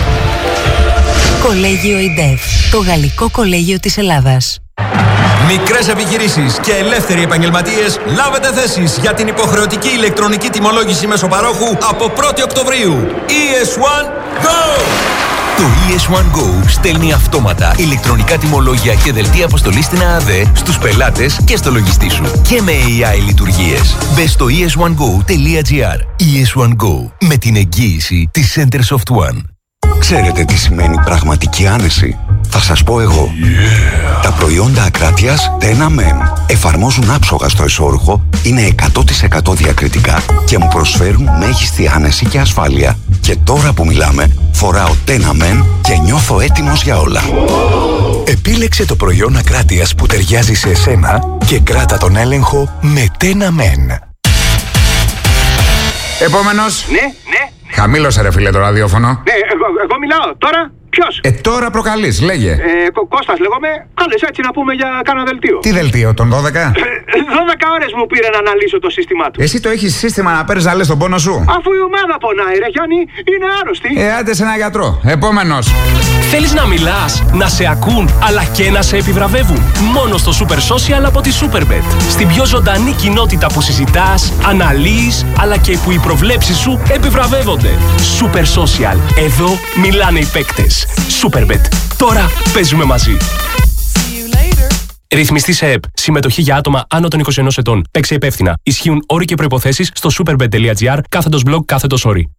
Κολέγιο ΙΝΤΕΦ, το Γαλλικό Κολέγιο της Ελλάδας. Μικρές επιχειρήσεις και ελεύθεροι επαγγελματίες, λάβετε θέσεις για την υποχρεωτική ηλεκτρονική τιμολόγηση μεσοπαρόχου από 1η Οκτωβρίου. ES1 Go! Το ES1 Go στέλνει αυτόματα ηλεκτρονικά τιμολόγια και δελτία αποστολής στην ΑΑΔΕ στους πελάτες και στο λογιστή σου. Και με AI λειτουργίες. Μπες στο es1go.gr. ES1 Go. Με την εγγύηση της Center Soft One. Ξέρετε τι σημαίνει πραγματική άνεση? Θα σας πω εγώ. Τα προϊόντα ακράτειας Tena Men εφαρμόζουν άψογα στο εσώρουχο, είναι 100% διακριτικά και μου προσφέρουν μέγιστη άνεση και ασφάλεια. Και τώρα που μιλάμε, φοράω Tena Men και νιώθω έτοιμος για όλα. Επίλεξε το προϊόν ακράτειας που ταιριάζει σε εσένα και κράτα τον έλεγχο με Tena Men. Επόμενος. Ναι. Χαμήλωσε ρε φίλε το ραδιόφωνο. Ναι, εγώ μιλάω. Τώρα ποιος? Τώρα προκαλείς, λέγε. Κώστας λέγομαι. Κάλεσε έτσι να πούμε για κάνα δελτίο. Τι δελτίο, τον 12? 12 ώρες μου πήρε να αναλύσω το σύστημά του. Εσύ το έχεις σύστημα να παίρνεις να λες τον πόνο σου? Αφού η ομάδα πονάει ρε Γιάννη, είναι άρρωστη. Άντε σε ένα γιατρό. Επόμενος. Θέλεις να μιλάς, να σε ακούν, αλλά και να σε επιβραβεύουν? Μόνο στο Super Social από τη Superbet. Στην πιο ζωντανή κοινότητα που συζητάς, αναλύεις, αλλά και που οι προβλέψεις σου επιβραβεύονται. Super Social. Εδώ μιλάνε οι παίκτες. Superbet. Τώρα παίζουμε μαζί. Ρυθμιστή σε ΕΠ. Συμμετοχή για άτομα άνω των 21 ετών. Παίξε υπεύθυνα. Ισχύουν όροι και προϋποθέσεις στο superbet.gr/blog/όροι.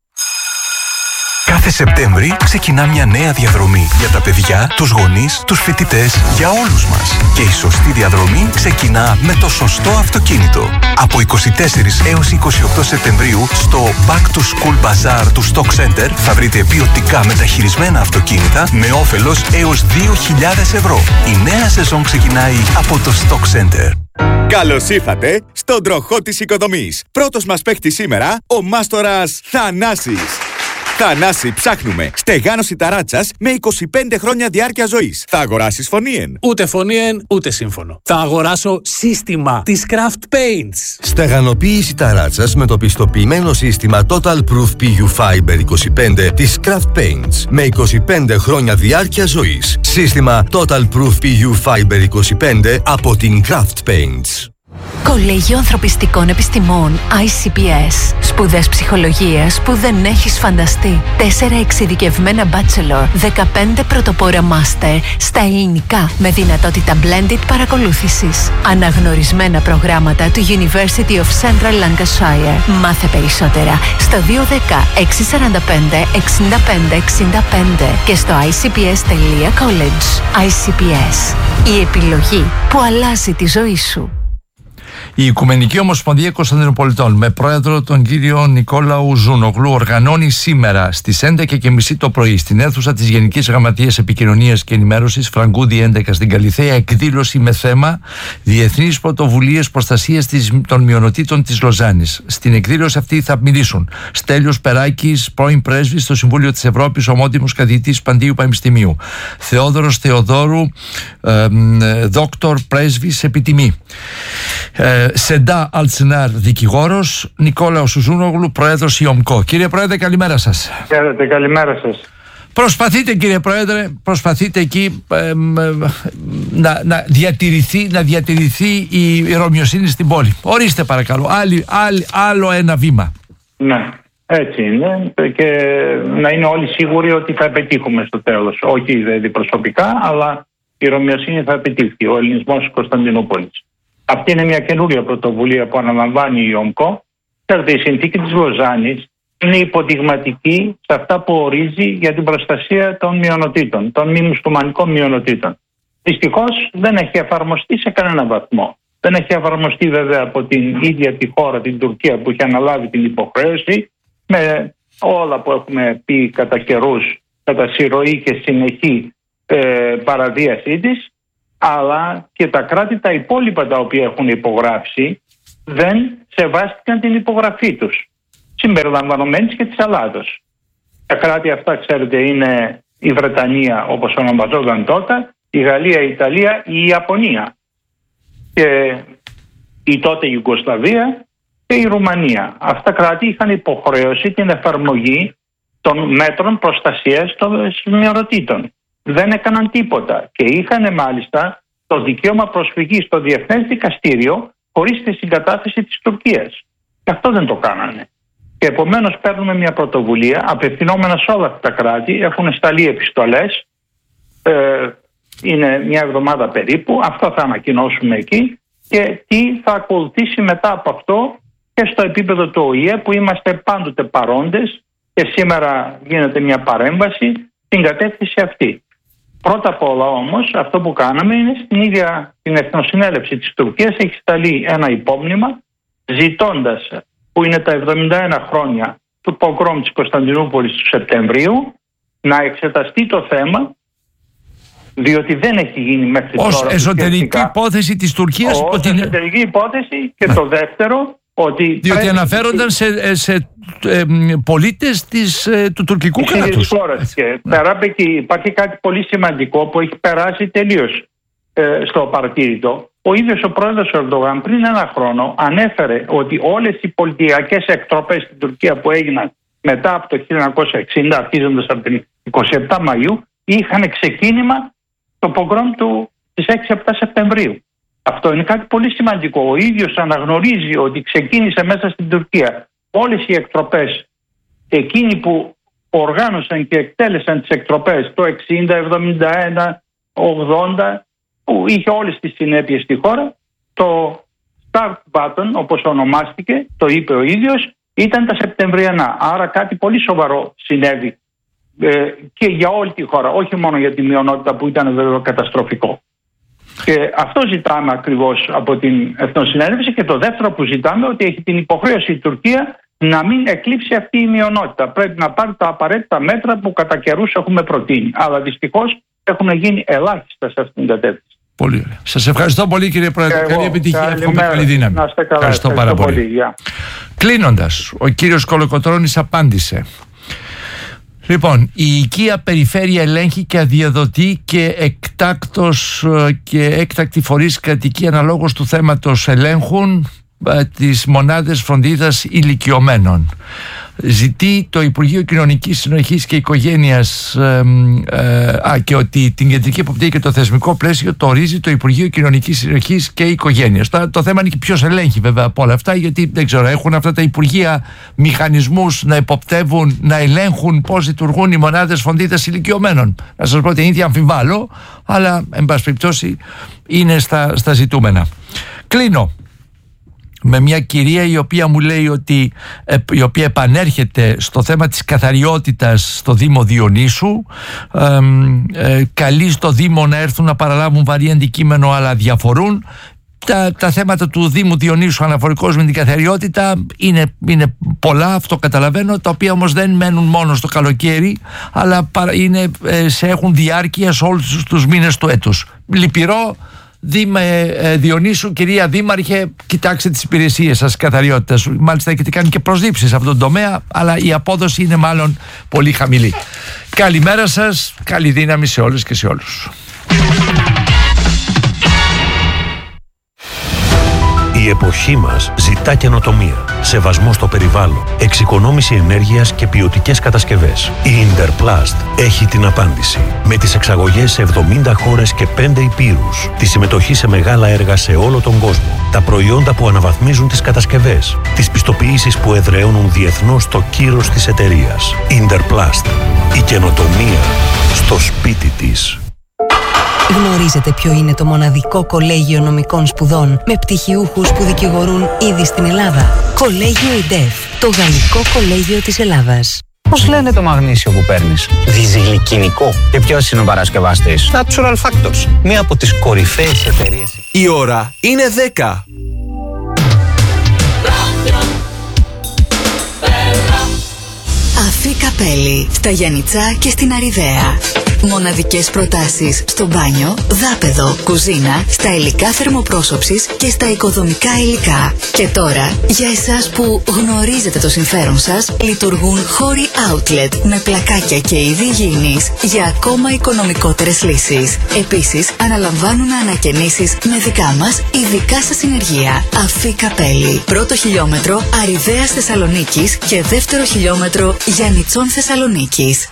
Κάθε Σεπτέμβρη ξεκινά μια νέα διαδρομή για τα παιδιά, τους γονείς, τους φοιτητές, για όλους μας. Και η σωστή διαδρομή ξεκινά με το σωστό αυτοκίνητο. Από 24 έως 28 Σεπτεμβρίου στο Back to School Bazaar του Stock Center θα βρείτε ποιοτικά μεταχειρισμένα αυτοκίνητα με όφελος έως 2.000 ευρώ. Η νέα σεζόν ξεκινάει από το Stock Center. Καλώς ήρθατε στον τροχό της οικοδομής. Πρώτος μας παίκτης σήμερα, ο μάστορας Θανάσης. Θανάση, ψάχνουμε στεγάνωση ταράτσας με 25 χρόνια διάρκεια ζωής. Θα αγοράσεις φωνήεν? Ούτε φωνήεν, ούτε σύμφωνο. Θα αγοράσω σύστημα της Craft Paints. Στεγανοποίηση ταράτσας με το πιστοποιημένο σύστημα Total Proof PU Fiber 25 της Craft Paints με 25 χρόνια διάρκεια ζωής. Σύστημα Total Proof PU Fiber 25 από την Craft Paints. Κολέγιο Ανθρωπιστικών Επιστημών ICPS. Σπουδές ψυχολογίας που δεν έχεις φανταστεί. 4 εξειδικευμένα bachelor, 15 πρωτοπόρα master στα ελληνικά με δυνατότητα blended παρακολούθησης. Αναγνωρισμένα προγράμματα του University of Central Lancashire. Μάθε περισσότερα στο 210 645 65 65 και στο icps.college. ICPS. Η επιλογή που αλλάζει τη ζωή σου. Η Οικουμενική Ομοσπονδία Κωνσταντινοπολιτών με πρόεδρο τον κύριο Νικόλαου Ζούνογλου οργανώνει σήμερα στις 11:30 το πρωί στην αίθουσα της Γενικής Γραμματείας Επικοινωνίας και Ενημέρωσης Φραγκούδη 11 στην Καλιθέα εκδήλωση με θέμα Διεθνείς Πρωτοβουλίες Προστασίας των Μειονοτήτων της Λοζάνης. Στην εκδήλωση αυτή θα μιλήσουν Στέλιος Περάκης, πρώην πρέσβης στο Συμβούλιο της Ευρώπης, ομότιμος καθηγητής Παντίου Πανεπιστημίου, Θεόδωρος Θεοδόρου, δόκτωρ πρέσβης επιτιμή, Σεντά Αλτσινάρ, δικηγόρος, Νικόλαος Ζούνογλου, πρόεδρος ΙΟΜΚΟ. Κύριε Πρόεδρε, καλημέρα σας. Χαίρετε, καλημέρα σας. Προσπαθείτε, κύριε Πρόεδρε, εκεί να διατηρηθεί η ρωμιοσύνη στην πόλη. Ορίστε παρακαλώ, άλλο ένα βήμα. Ναι. Έτσι είναι, και να είναι όλοι σίγουροι ότι θα πετύχουμε στο τέλος. Όχι δηλαδή προσωπικά, αλλά η ρωμιοσύνη θα επιτύχει, ο ελληνισμός της Κωνσταντινούπολης. Αυτή είναι μια καινούρια πρωτοβουλία που αναλαμβάνει η ΟΜΚΟ. Ξέρετε, η συνθήκη της Λοζάνης είναι υποδειγματική σε αυτά που ορίζει για την προστασία των μειονοτήτων, των μη μουσουλμανικών μειονοτήτων. Δυστυχώς δεν έχει εφαρμοστεί σε κανένα βαθμό. Δεν έχει εφαρμοστεί βέβαια από την ίδια τη χώρα, την Τουρκία, που έχει αναλάβει την υποχρέωση, με όλα που έχουμε πει κατά καιρούς, κατά συρροή και συνεχή παραβίασή της, αλλά και τα κράτη τα υπόλοιπα τα οποία έχουν υπογράψει δεν σεβάστηκαν την υπογραφή τους, συμπεριλαμβανομένης και της Ελλάδος. Τα κράτη αυτά, ξέρετε, είναι η Βρετανία, όπως ονομαζόταν τότε, η Γαλλία, η Ιταλία, η Ιαπωνία και η τότε Ιουγκοσλαβία και η Ρουμανία. Αυτά κράτη είχαν υποχρέωση την εφαρμογή των μέτρων προστασίας των μειονοτήτων. Δεν έκαναν τίποτα και είχαν μάλιστα το δικαίωμα προσφυγής στο Διεθνές Δικαστήριο χωρίς τη συγκατάθεση της Τουρκίας. Και αυτό δεν το κάνανε. Και επομένως παίρνουμε μια πρωτοβουλία απευθυνόμενα σε όλα αυτά τα κράτη. Έχουν σταλεί επιστολές, είναι μια εβδομάδα περίπου, αυτό θα ανακοινώσουμε εκεί, και τι θα ακολουθήσει μετά από αυτό και στο επίπεδο του ΟΗΕ, που είμαστε πάντοτε παρόντες και σήμερα γίνεται μια παρέμβαση στην κατεύθυνση αυτή. Πρώτα απ' όλα όμως αυτό που κάναμε είναι στην ίδια την Εθνοσυνέλευση της Τουρκίας έχει σταλεί ένα υπόμνημα ζητώντας, που είναι τα 71 χρόνια του πογκρόμ της Κωνσταντινούπολης του Σεπτεμβρίου, να εξεταστεί το θέμα, διότι δεν έχει γίνει μέχρι τώρα. Ως εσωτερική υπόθεση της Τουρκίας. Ως εσωτερική υπόθεση, και το δεύτερο, ότι διότι αναφέρονταν σε πολίτες του τουρκικού κράτους. Και πέρα από εκεί υπάρχει κάτι πολύ σημαντικό που έχει περάσει τελείως στο παρατήρητο. Ο ίδιος ο πρόεδρος Ερντογάν πριν ένα χρόνο ανέφερε ότι όλες οι πολιτιακές εκτροπές στην Τουρκία που έγιναν μετά από το 1960, αρχίζοντας από την 27 Μαΐου, είχαν ξεκίνημα το πογκρόμ της 6-7 Σεπτεμβρίου. Αυτό είναι κάτι πολύ σημαντικό. Ο ίδιος αναγνωρίζει ότι ξεκίνησε μέσα στην Τουρκία όλες οι εκτροπές, εκείνοι που οργάνωσαν και εκτέλεσαν τις εκτροπές το 60, 71, 80, που είχε όλες τις συνέπειες στη χώρα. Το start button, όπως ονομάστηκε, το είπε ο ίδιος, ήταν τα Σεπτεμβριανά. Άρα κάτι πολύ σοβαρό συνέβη και για όλη τη χώρα, όχι μόνο για τη μειονότητα που ήταν βέβαια καταστροφικό. Και αυτό ζητάμε ακριβώς από την Εθνοσυνέλευση. Και το δεύτερο που ζητάμε, ότι έχει την υποχρέωση η Τουρκία να μην εκλείψει αυτή η μειονότητα. Πρέπει να πάρει τα απαραίτητα μέτρα που κατά καιρούς έχουμε προτείνει. Αλλά δυστυχώς έχουν γίνει ελάχιστα σε αυτήν την κατεύθυνση. Πολύ ωραία. Σας ευχαριστώ πολύ, κύριε Πρόεδρε. Καλή επιτυχία. Εύχομαι καλή δύναμη. Να είστε καλά. Ευχαριστώ πάρα πολύ. Κλείνοντας, ο κύριος Κολοκοτρώνης απάντησε. Λοιπόν, η οικία περιφέρεια ελέγχει και αδειοδοτεί και εκτάκτος και έκτακτη φορείς κρατική αναλόγως του θέματος ελέγχουν τις μονάδες φροντίδας ηλικιωμένων. Ζητεί το Υπουργείο Κοινωνικής Συνοχής και Οικογένειας και ότι την κεντρική εποπτεία και το θεσμικό πλαίσιο το ορίζει το Υπουργείο Κοινωνικής Συνοχής και Οικογένειας. Το θέμα είναι και ποιος ελέγχει βέβαια από όλα αυτά, γιατί δεν ξέρω, έχουν αυτά τα Υπουργεία μηχανισμούς να υποπτεύουν, να ελέγχουν πώς λειτουργούν οι μονάδες φροντίδας ηλικιωμένων. Να σας πω ότι είναι ήδη αμφιβάλλω, αλλά εν πάση περιπτώσει είναι στα ζητούμενα. Κλείνω με μια κυρία η οποία μου λέει ότι η οποία επανέρχεται στο θέμα της καθαριότητας στο Δήμο Διονύσου, καλεί στο Δήμο να έρθουν να παραλάβουν βαρύ αντικείμενο, αλλά διαφορούν. Τα θέματα του Δήμου Διονύσου αναφορικώς με την καθαριότητα είναι πολλά, αυτό καταλαβαίνω, τα οποία όμως δεν μένουν μόνο στο καλοκαίρι, αλλά έχουν διάρκεια σε όλους τους μήνες του έτους. Λυπηρό. Διονύσου, κυρία Δήμαρχε, κοιτάξτε τις υπηρεσίες σας καθαριότητας. Μάλιστα έχετε κάνει και προσλήψεις σε αυτόν τον τομέα, αλλά η απόδοση είναι μάλλον πολύ χαμηλή. Καλημέρα σας, καλή δύναμη σε όλους και σε όλους. Η εποχή μας ζητά καινοτομία, σεβασμό στο περιβάλλον, εξοικονόμηση ενέργειας και ποιοτικές κατασκευές. Η Interplast έχει την απάντηση. Με τις εξαγωγές σε 70 χώρες και 5 υπήρους, τη συμμετοχή σε μεγάλα έργα σε όλο τον κόσμο, τα προϊόντα που αναβαθμίζουν τις κατασκευές, τις πιστοποιήσεις που εδραιώνουν διεθνώς το κύρος της εταιρείας. Interplast. Η καινοτομία στο σπίτι της. Γνωρίζετε ποιο είναι το μοναδικό κολέγιο νομικών σπουδών με πτυχιούχους που δικηγορούν ήδη στην Ελλάδα? Κολέγιο ΙΝΤΕΦ, το γαλλικό κολέγιο της Ελλάδας. Πώς λένε το μαγνήσιο που παίρνεις? Διζυγλικινικό. Και ποιος είναι ο παρασκευαστής? Natural Factors, μία από τις κορυφαίες εταιρείες. Η ώρα είναι 10. Αφή Καπέλη, στα Γιαννιτσά και στην Αριδαία. Μοναδικές προτάσεις στο μπάνιο, δάπεδο, κουζίνα, στα υλικά θερμοπρόσωψης και στα οικοδομικά υλικά. Και τώρα, για εσάς που γνωρίζετε το συμφέρον σας, λειτουργούν χώροι outlet με πλακάκια και είδη υγιεινής για ακόμα οικονομικότερες λύσεις. Επίσης, αναλαμβάνουν ανακαινήσεις με δικά μας ειδικά σας συνεργεία. Αφή Καπέλη, πρώτο χιλιόμετρο Αριδαίας Θεσσαλονίκης και δεύτερο χιλιόμετρο Γιαννιτσών Θεσσαλονίκης.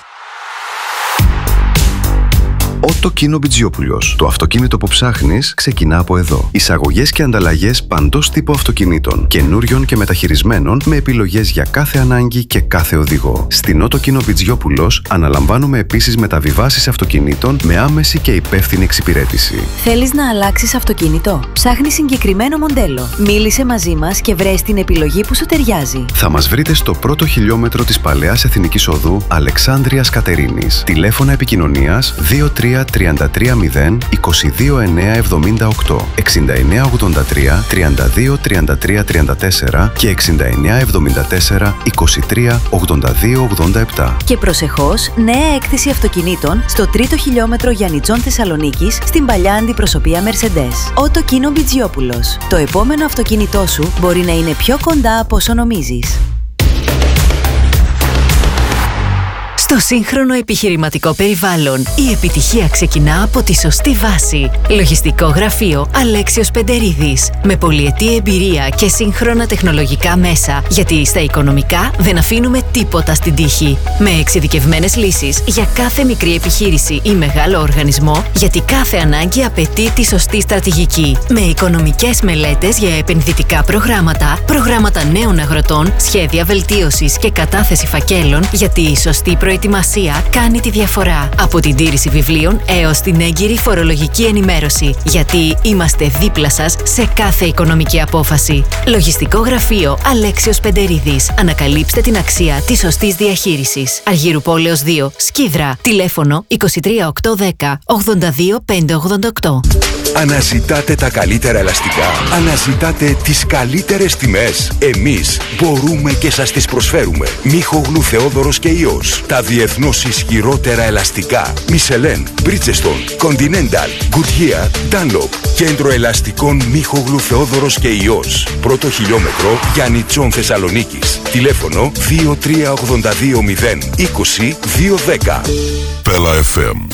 Ότο Κίνο Μπιτζιόπουλος. Το αυτοκίνητο που ψάχνεις ξεκινά από εδώ. Εισαγωγές και ανταλλαγές παντός τύπου αυτοκινήτων, καινούριων και μεταχειρισμένων, με επιλογές για κάθε ανάγκη και κάθε οδηγό. Στην Ότο Κίνο Μπιτζιόπουλος αναλαμβάνουμε επίσης μεταβιβάσεις αυτοκινήτων με άμεση και υπεύθυνη εξυπηρέτηση. Θέλεις να αλλάξεις αυτοκίνητο? Ψάχνεις συγκεκριμένο μοντέλο? Μίλησε μαζί μας και βρες την επιλογή που σου ταιριάζει. Θα μας βρείτε στο πρώτο χιλιόμετρο της Παλαιάς Εθνικής Οδού Αλεξάνδρειας Κατερίνης. Τηλέφωνα επικοινωνίας 2330 22 978, 6983 32 33 34 και 6974 23 82 87. Και προσεχώς, νέα έκθεση αυτοκινήτων στο τρίτο χιλιόμετρο Γιαννιτσών Θεσσαλονίκης στην παλιά αντιπροσωπεία Mercedes. Ότο Κίνο Μπιτζιόπουλος. Το επόμενο αυτοκίνητό σου μπορεί να είναι πιο κοντά από όσο νομίζεις. Στο σύγχρονο επιχειρηματικό περιβάλλον, η επιτυχία ξεκινά από τη σωστή βάση. Λογιστικό γραφείο Αλέξιος Πεντερίδης. Με πολυετή εμπειρία και σύγχρονα τεχνολογικά μέσα, γιατί στα οικονομικά δεν αφήνουμε τίποτα στην τύχη. Με εξειδικευμένες λύσεις για κάθε μικρή επιχείρηση ή μεγάλο οργανισμό, γιατί κάθε ανάγκη απαιτεί τη σωστή στρατηγική. Με οικονομικές μελέτες για επενδυτικά προγράμματα, προγράμματα νέων αγροτών, σχέδια βελτίωσης και κατάθεση φακέλων, γιατί η σωστή προετοιμασία κάνει τη διαφορά. Από την τήρηση βιβλίων έως την έγκυρη φορολογική ενημέρωση. Γιατί είμαστε δίπλα σας σε κάθε οικονομική απόφαση. Λογιστικό γραφείο Αλέξιος Πεντερίδης. Ανακαλύψτε την αξία της σωστής διαχείρισης. Αργύρου Πόλεως 2, Σκίδρα. Τηλέφωνο 23810 82 588. Αναζητάτε τα καλύτερα ελαστικά. Αναζητάτε τις καλύτερες τιμές. Εμείς μπορούμε και σας τις προσφέρουμε. Μίχογλου Θεόδωρος και Υιός. Τα διεθνώς ισχυρότερα ελαστικά. Michelin, Bridgestone, Continental, Goodyear, Dunlop. Κέντρο ελαστικών Μίχογλου Θεόδωρος και Υιός. Πρώτο χιλιόμετρο Γιαννιτσών Θεσσαλονίκης. Τηλέφωνο 23820 20 210. Πέλα FM.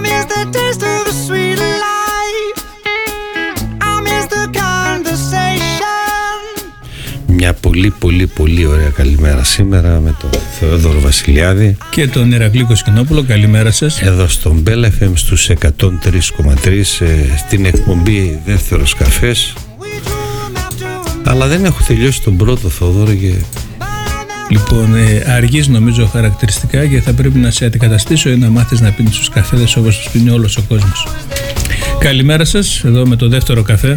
Μια πολύ ωραία καλημέρα σήμερα με τον Θεόδωρο Βασιλιάδη και τον Ηρακλή Κοσκινόπουλο. Καλημέρα σας. Εδώ στον Bell FM στους 103,3 στην εκπομπή Δεύτερος Καφές. Αλλά δεν έχω τελειώσει τον πρώτο, Θεόδωρο, και... Λοιπόν, αργείς νομίζω χαρακτηριστικά και θα πρέπει να σε αντικαταστήσω ή να μάθεις να πίνεις τους καφέδες όπως τους πίνει όλος ο κόσμος. Καλημέρα σας, εδώ με το δεύτερο καφέ.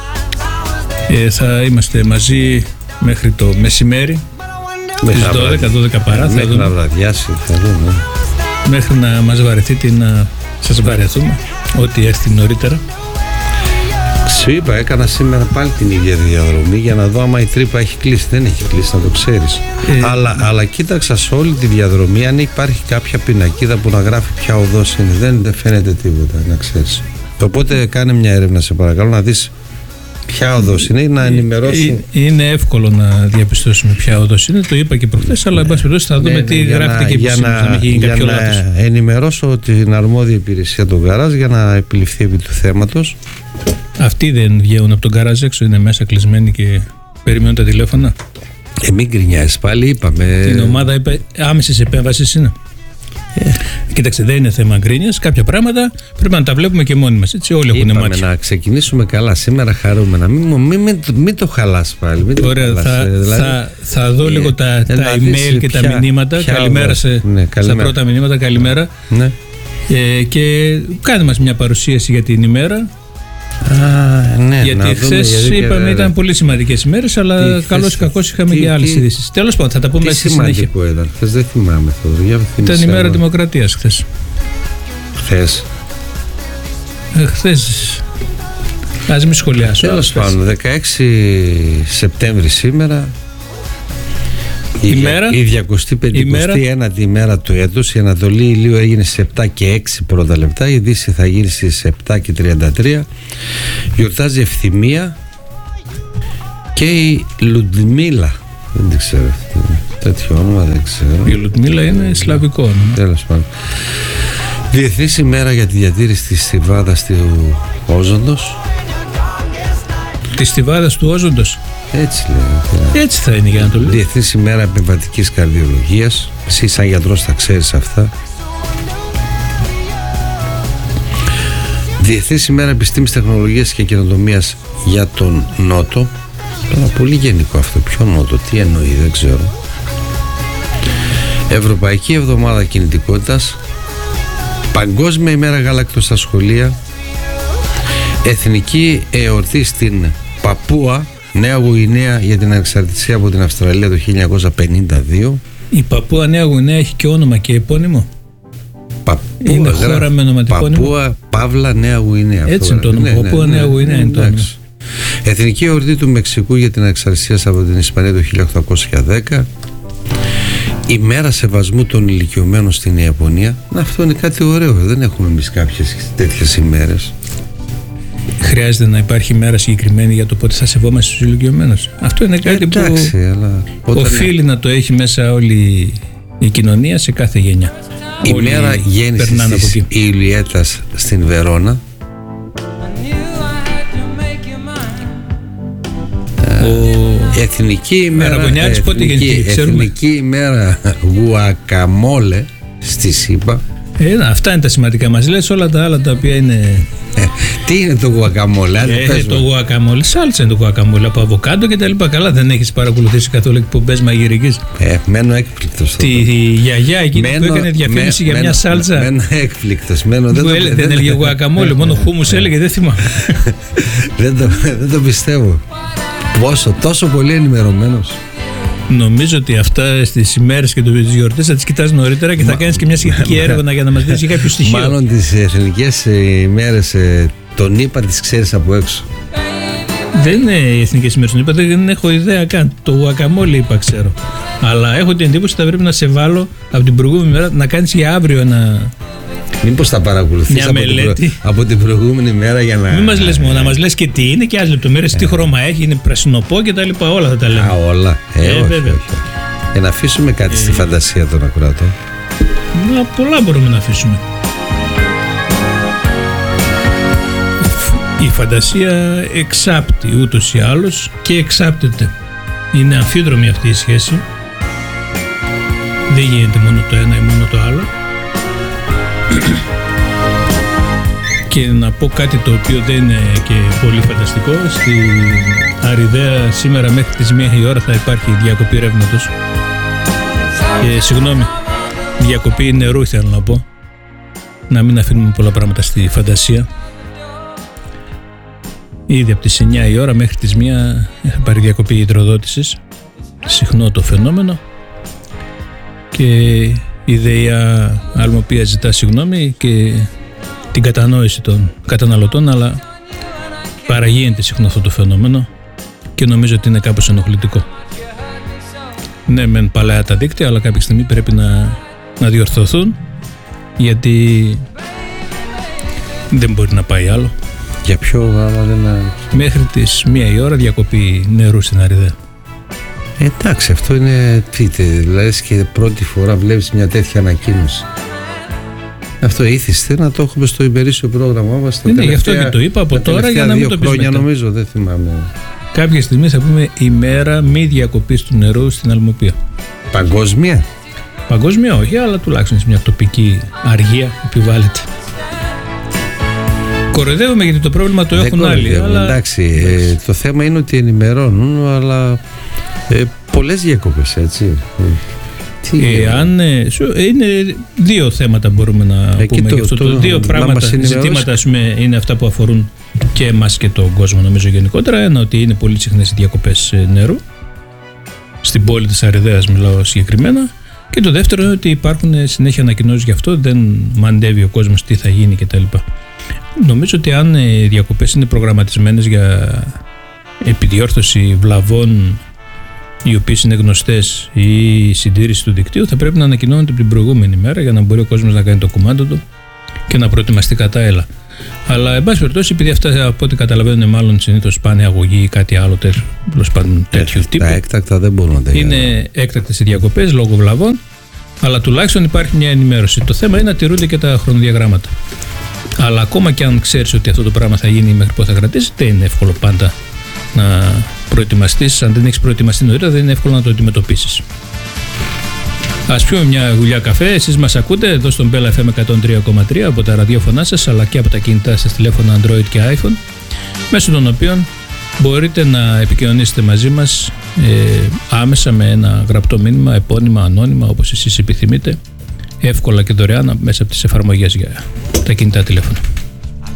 Θα είμαστε μαζί μέχρι το μεσημέρι, στις 12 παρά. Μέχρι να βραδιάσει, θα δούμε. Μέχρι να μας βαρεθείτε ή να σας βαρεθούμε, ό,τι έρθει νωρίτερα. Σου είπα, έκανα σήμερα πάλι την ίδια διαδρομή για να δω άμα η τρύπα έχει κλείσει. Δεν έχει κλείσει, να το ξέρεις. Αλλά κοίταξα σε όλη τη διαδρομή αν υπάρχει κάποια πινακίδα που να γράφει ποια οδός είναι. Δεν φαίνεται τίποτα, να ξέρεις. Οπότε κάνε μια έρευνα, σε παρακαλώ, να δεις ποια οδός είναι ή να ενημερώσουν. Είναι εύκολο να διαπιστώσουμε ποια οδός είναι, το είπα και προχθές, αλλά εν πάση περιπτώσει θα δούμε τι γράφεται και επίσης, να μην γίνει κάποιο λάθος. Να ενημερώσω την αρμόδια υπηρεσία των γκαράζ για να επιληφθεί επί του θέματος. Αυτοί δεν βγαίνουν από τον γκαράζ έξω, είναι μέσα κλεισμένοι και περιμένουν τα τηλέφωνα. Μην γκρινιάζεις, πάλι είπαμε. Την ομάδα είπε άμεσης επέμβασης είναι. Κοίταξε, δεν είναι θέμα γκρίνιας. Κάποια πράγματα πρέπει να τα βλέπουμε και μόνοι μας. Έτσι, όλοι έχουν μάτια. Να ξεκινήσουμε καλά σήμερα, χαρούμενα. Μην το χαλάς πάλι. Ωραία, θα δω λίγο τα email και τα μηνύματα. Καλημέρα στα πρώτα μηνύματα. Καλημέρα. Ναι. Και κάνε μας μια παρουσίαση για την ημέρα. Ναι, γιατί χθες είπαμε ήταν πολύ σημαντικές ημέρες, αλλά καλώς ή κακώς είχαμε και άλλες ειδήσεις. Τέλος πάντων, θα τα πούμε στη συνέχεια. Σημαντικό ήταν χθες, δεν θυμάμαι αυτό. Ήταν η μέρα Δημοκρατίας χθες. Χθες. Ας μην σχολιάσω. Τέλος πάντων, 16 Σεπτέμβρη σήμερα. Η 251η ημέρα του έτους. Η ανατολή ηλίου έγινε στις 7 και 6 πρώτα λεπτά. Η δύση θα γίνει στις 7 και 33. Γιορτάζει Ευθυμία και η Λουντμίλα. Δεν την ξέρω. Τέτοιο όνομα δεν ξέρω. Η Λουντμίλα είναι σλαβικό όνομα. Τέλος πάντων. Διεθνής ημέρα για τη διατήρηση της στιβάδας του όζοντος. Της στιβάδας του όζοντος. Έτσι λέει. Έτσι θα είναι για να το λέω. Διεθνής ημέρα επεμβατικής καρδιολογίας. Εσύ σαν γιατρός θα ξέρεις αυτά. Διεθνής ημέρα επιστήμης, τεχνολογίας και καινοτομίας για τον Νότο. Τώρα πολύ γενικό αυτό. Ποιο Νότο, τι εννοεί, δεν ξέρω. Ευρωπαϊκή εβδομάδα κινητικότητας. Παγκόσμια ημέρα γάλακτος στα σχολεία. Εθνική εορτή στην Παπούα Νέα Γουινέα για την ανεξαρτησία από την Αυστραλία το 1952. Η Παπούα Νέα Γουινέα έχει και όνομα και επώνυμο. Είναι χώρα με ονοματεπώνυμο. Παπούα Παύλα Νέα Γουινέα. Έτσι είναι το όνομα. Παπούα Νέα Γουινέα είναι το όνομα. Εθνική εορτή του Μεξικού για την ανεξαρτησία από την Ισπανία το 1810. Η μέρα σεβασμού των ηλικιωμένων στην Ιαπωνία. Αυτό είναι κάτι ωραίο. Δεν έχουμε εμείς κάποιες τέτοιες ημέρες. Χρειάζεται να υπάρχει μέρα συγκεκριμένη για το πότε θα σεβόμαστε στους ηλικιωμένους. Αυτό είναι κάτι που οφείλει να το έχει μέσα όλη η κοινωνία σε κάθε γενιά. Η μέρα γέννησης της Ιουλιέτας στην Βερόνα. Εθνική ημέρα γουακαμόλε στη ΣΥΠΑ. Αυτά είναι τα σημαντικά. Μας λες όλα τα άλλα τα οποία είναι. Τι είναι το γουακαμόλε? Το γουακαμόλε, σάλτσα είναι το γουακαμόλε από αβοκάντο και τα λοιπά. Καλά, δεν έχεις παρακολουθήσει καθόλου εκπομπές μαγειρικής? Μένω έκπληκτος. Τη γιαγιά εκείνη που έκανε διαφήμιση για μια σάλτσα. Μένω έκπληκτος. Δεν έλεγε γουακαμόλε, μόνο χούμους έλεγε, δεν θυμάμαι. Δεν το πιστεύω. Πόσο, τόσο πολύ ενημερωμένος. Νομίζω ότι αυτά στις ημέρες και τις γιορτές θα τις κοιτάς νωρίτερα και θα κάνεις και μια σχετική έρευνα για να μας δεις κάποιο στοιχείο. Μάλλον τις εθνικές ημέρες τον ΙΠΑ τις ξέρεις από έξω. Δεν είναι οι εθνικές ημέρες τον ΙΠΑ, δεν έχω ιδέα καν. Το γουακαμόλε είπα ξέρω. Αλλά έχω την εντύπωση ότι θα πρέπει να σε βάλω από την προηγούμενη μέρα να κάνεις για αύριο ένα. Μήπως θα παρακολουθείς από την προηγούμενη μέρα για να. Μην μας λες μόνο, να μας λες και τι είναι και άλλες λεπτομέρειες, τι χρώμα έχει, είναι πρασινοπό και τα λοιπά. Όλα θα τα λέμε. Όλα. Βέβαια. Για να αφήσουμε κάτι στη φαντασία των ακροατών. Πολλά μπορούμε να αφήσουμε. Η φαντασία εξάπτει ούτως ή άλλως και εξάπτεται. Είναι αμφίδρομη αυτή η σχέση. Δεν γίνεται μόνο το ένα ή μόνο το άλλο. Και να πω κάτι το οποίο δεν είναι και πολύ φανταστικό. Στην Αριδαία σήμερα μέχρι τις 1 η ώρα θα υπάρχει διακοπή ρεύματος. Συγγνώμη, διακοπή νερού θέλω να πω. Να μην αφήνουμε πολλά πράγματα στη φαντασία. Ήδη από τις 9 η ώρα μέχρι τις 1 θα πάρει διακοπή υδροδότησης. Συχνό το φαινόμενο. Και η ΔΕΙΑ Αλμοπία ζητά συγγνώμη και την κατανόηση των καταναλωτών, αλλά παραγίνεται συχνό αυτό το φαινόμενο και νομίζω ότι είναι κάπως ενοχλητικό. Ναι, μεν παλαιά τα δίκτυα, αλλά κάποια στιγμή πρέπει να διορθωθούν, γιατί δεν μπορεί να πάει άλλο. Για ποιο άλλο δεν. Μέχρι τις 1 η ώρα διακοπή νερού στην Αριδαία. Εντάξει, αυτό είναι δηλαδή και πρώτη φορά βλέπεις μια τέτοια ανακοίνωση. Αυτό ήθιστε να το έχουμε στο ημερήσιο πρόγραμμά μας. Είναι γι' αυτό και το είπα από τώρα για να μην το πεις μετά. Νομίζω, δεν θυμάμαι. Κάποια στιγμή θα πούμε ημέρα μη διακοπής του νερού στην Αλμοπία. Παγκόσμια. Παγκόσμια όχι, αλλά τουλάχιστον σε μια τοπική αργία επιβάλλεται. Κοροϊδεύουμε γιατί το πρόβλημα το έχουν άλλοι. Αλλά... Εντάξει, το θέμα είναι ότι ενημερώνουν, αλλά πολλές διακοπές, έτσι. Είναι δύο θέματα μπορούμε να πούμε γι' αυτό. Δύο πράγματα, ζητήματα ας πούμε, είναι αυτά που αφορούν και εμάς και τον κόσμο νομίζω γενικότερα. Ένα ότι είναι πολύ συχνές οι διακοπές νερού. Στην πόλη της Αριδαίας μιλάω συγκεκριμένα. Και το δεύτερο είναι ότι υπάρχουν συνέχεια ανακοινώσεις γι' αυτό, δεν μαντεύει ο κόσμος τι θα γίνει κτλ. Νομίζω ότι αν οι διακοπές είναι προγραμματισμένες για επιδιόρθωση βλαβών οι οποίες είναι γνωστές ή συντήρηση του δικτύου, θα πρέπει να ανακοινώνονται την προηγούμενη μέρα για να μπορεί ο κόσμος να κάνει το κουμάντο του και να προετοιμαστεί κατάελα. Αλλά εν πάση περιπτώσει, επειδή αυτά από ό,τι καταλαβαίνουν μάλλον συνήθως πάνε αγωγή ή κάτι άλλο τέτοιου τύπου. Τα έκτακτα δεν μπορούν να τα γίνουν. Είναι έκτακτες οι διακοπές λόγω βλαβών, αλλά τουλάχιστον υπάρχει μια ενημέρωση. Το θέμα είναι να τηρούνται και τα χρονοδιαγράμματα. Αλλά ακόμα και αν ξέρεις ότι αυτό το πράγμα θα γίνει μέχρι πότε θα κρατήσει, δεν είναι εύκολο πάντα να προετοιμαστείς. Αν δεν έχεις προετοιμαστεί νωρίτερα, δεν είναι εύκολο να το αντιμετωπίσεις. Ας πιούμε μια γουλιά καφέ. Εσείς μας ακούτε εδώ στον Bella FM 103,3 από τα ραδιόφωνά σας, αλλά και από τα κινητά σας τηλέφωνα Android και iPhone, μέσω των οποίων μπορείτε να επικοινωνήσετε μαζί μας άμεσα με ένα γραπτό μήνυμα, επώνυμα, ανώνυμα, όπως εσείς επιθυμείτε, εύκολα και δωρεάν μέσα από τις εφαρμογές για τα κινητά τηλέφωνα.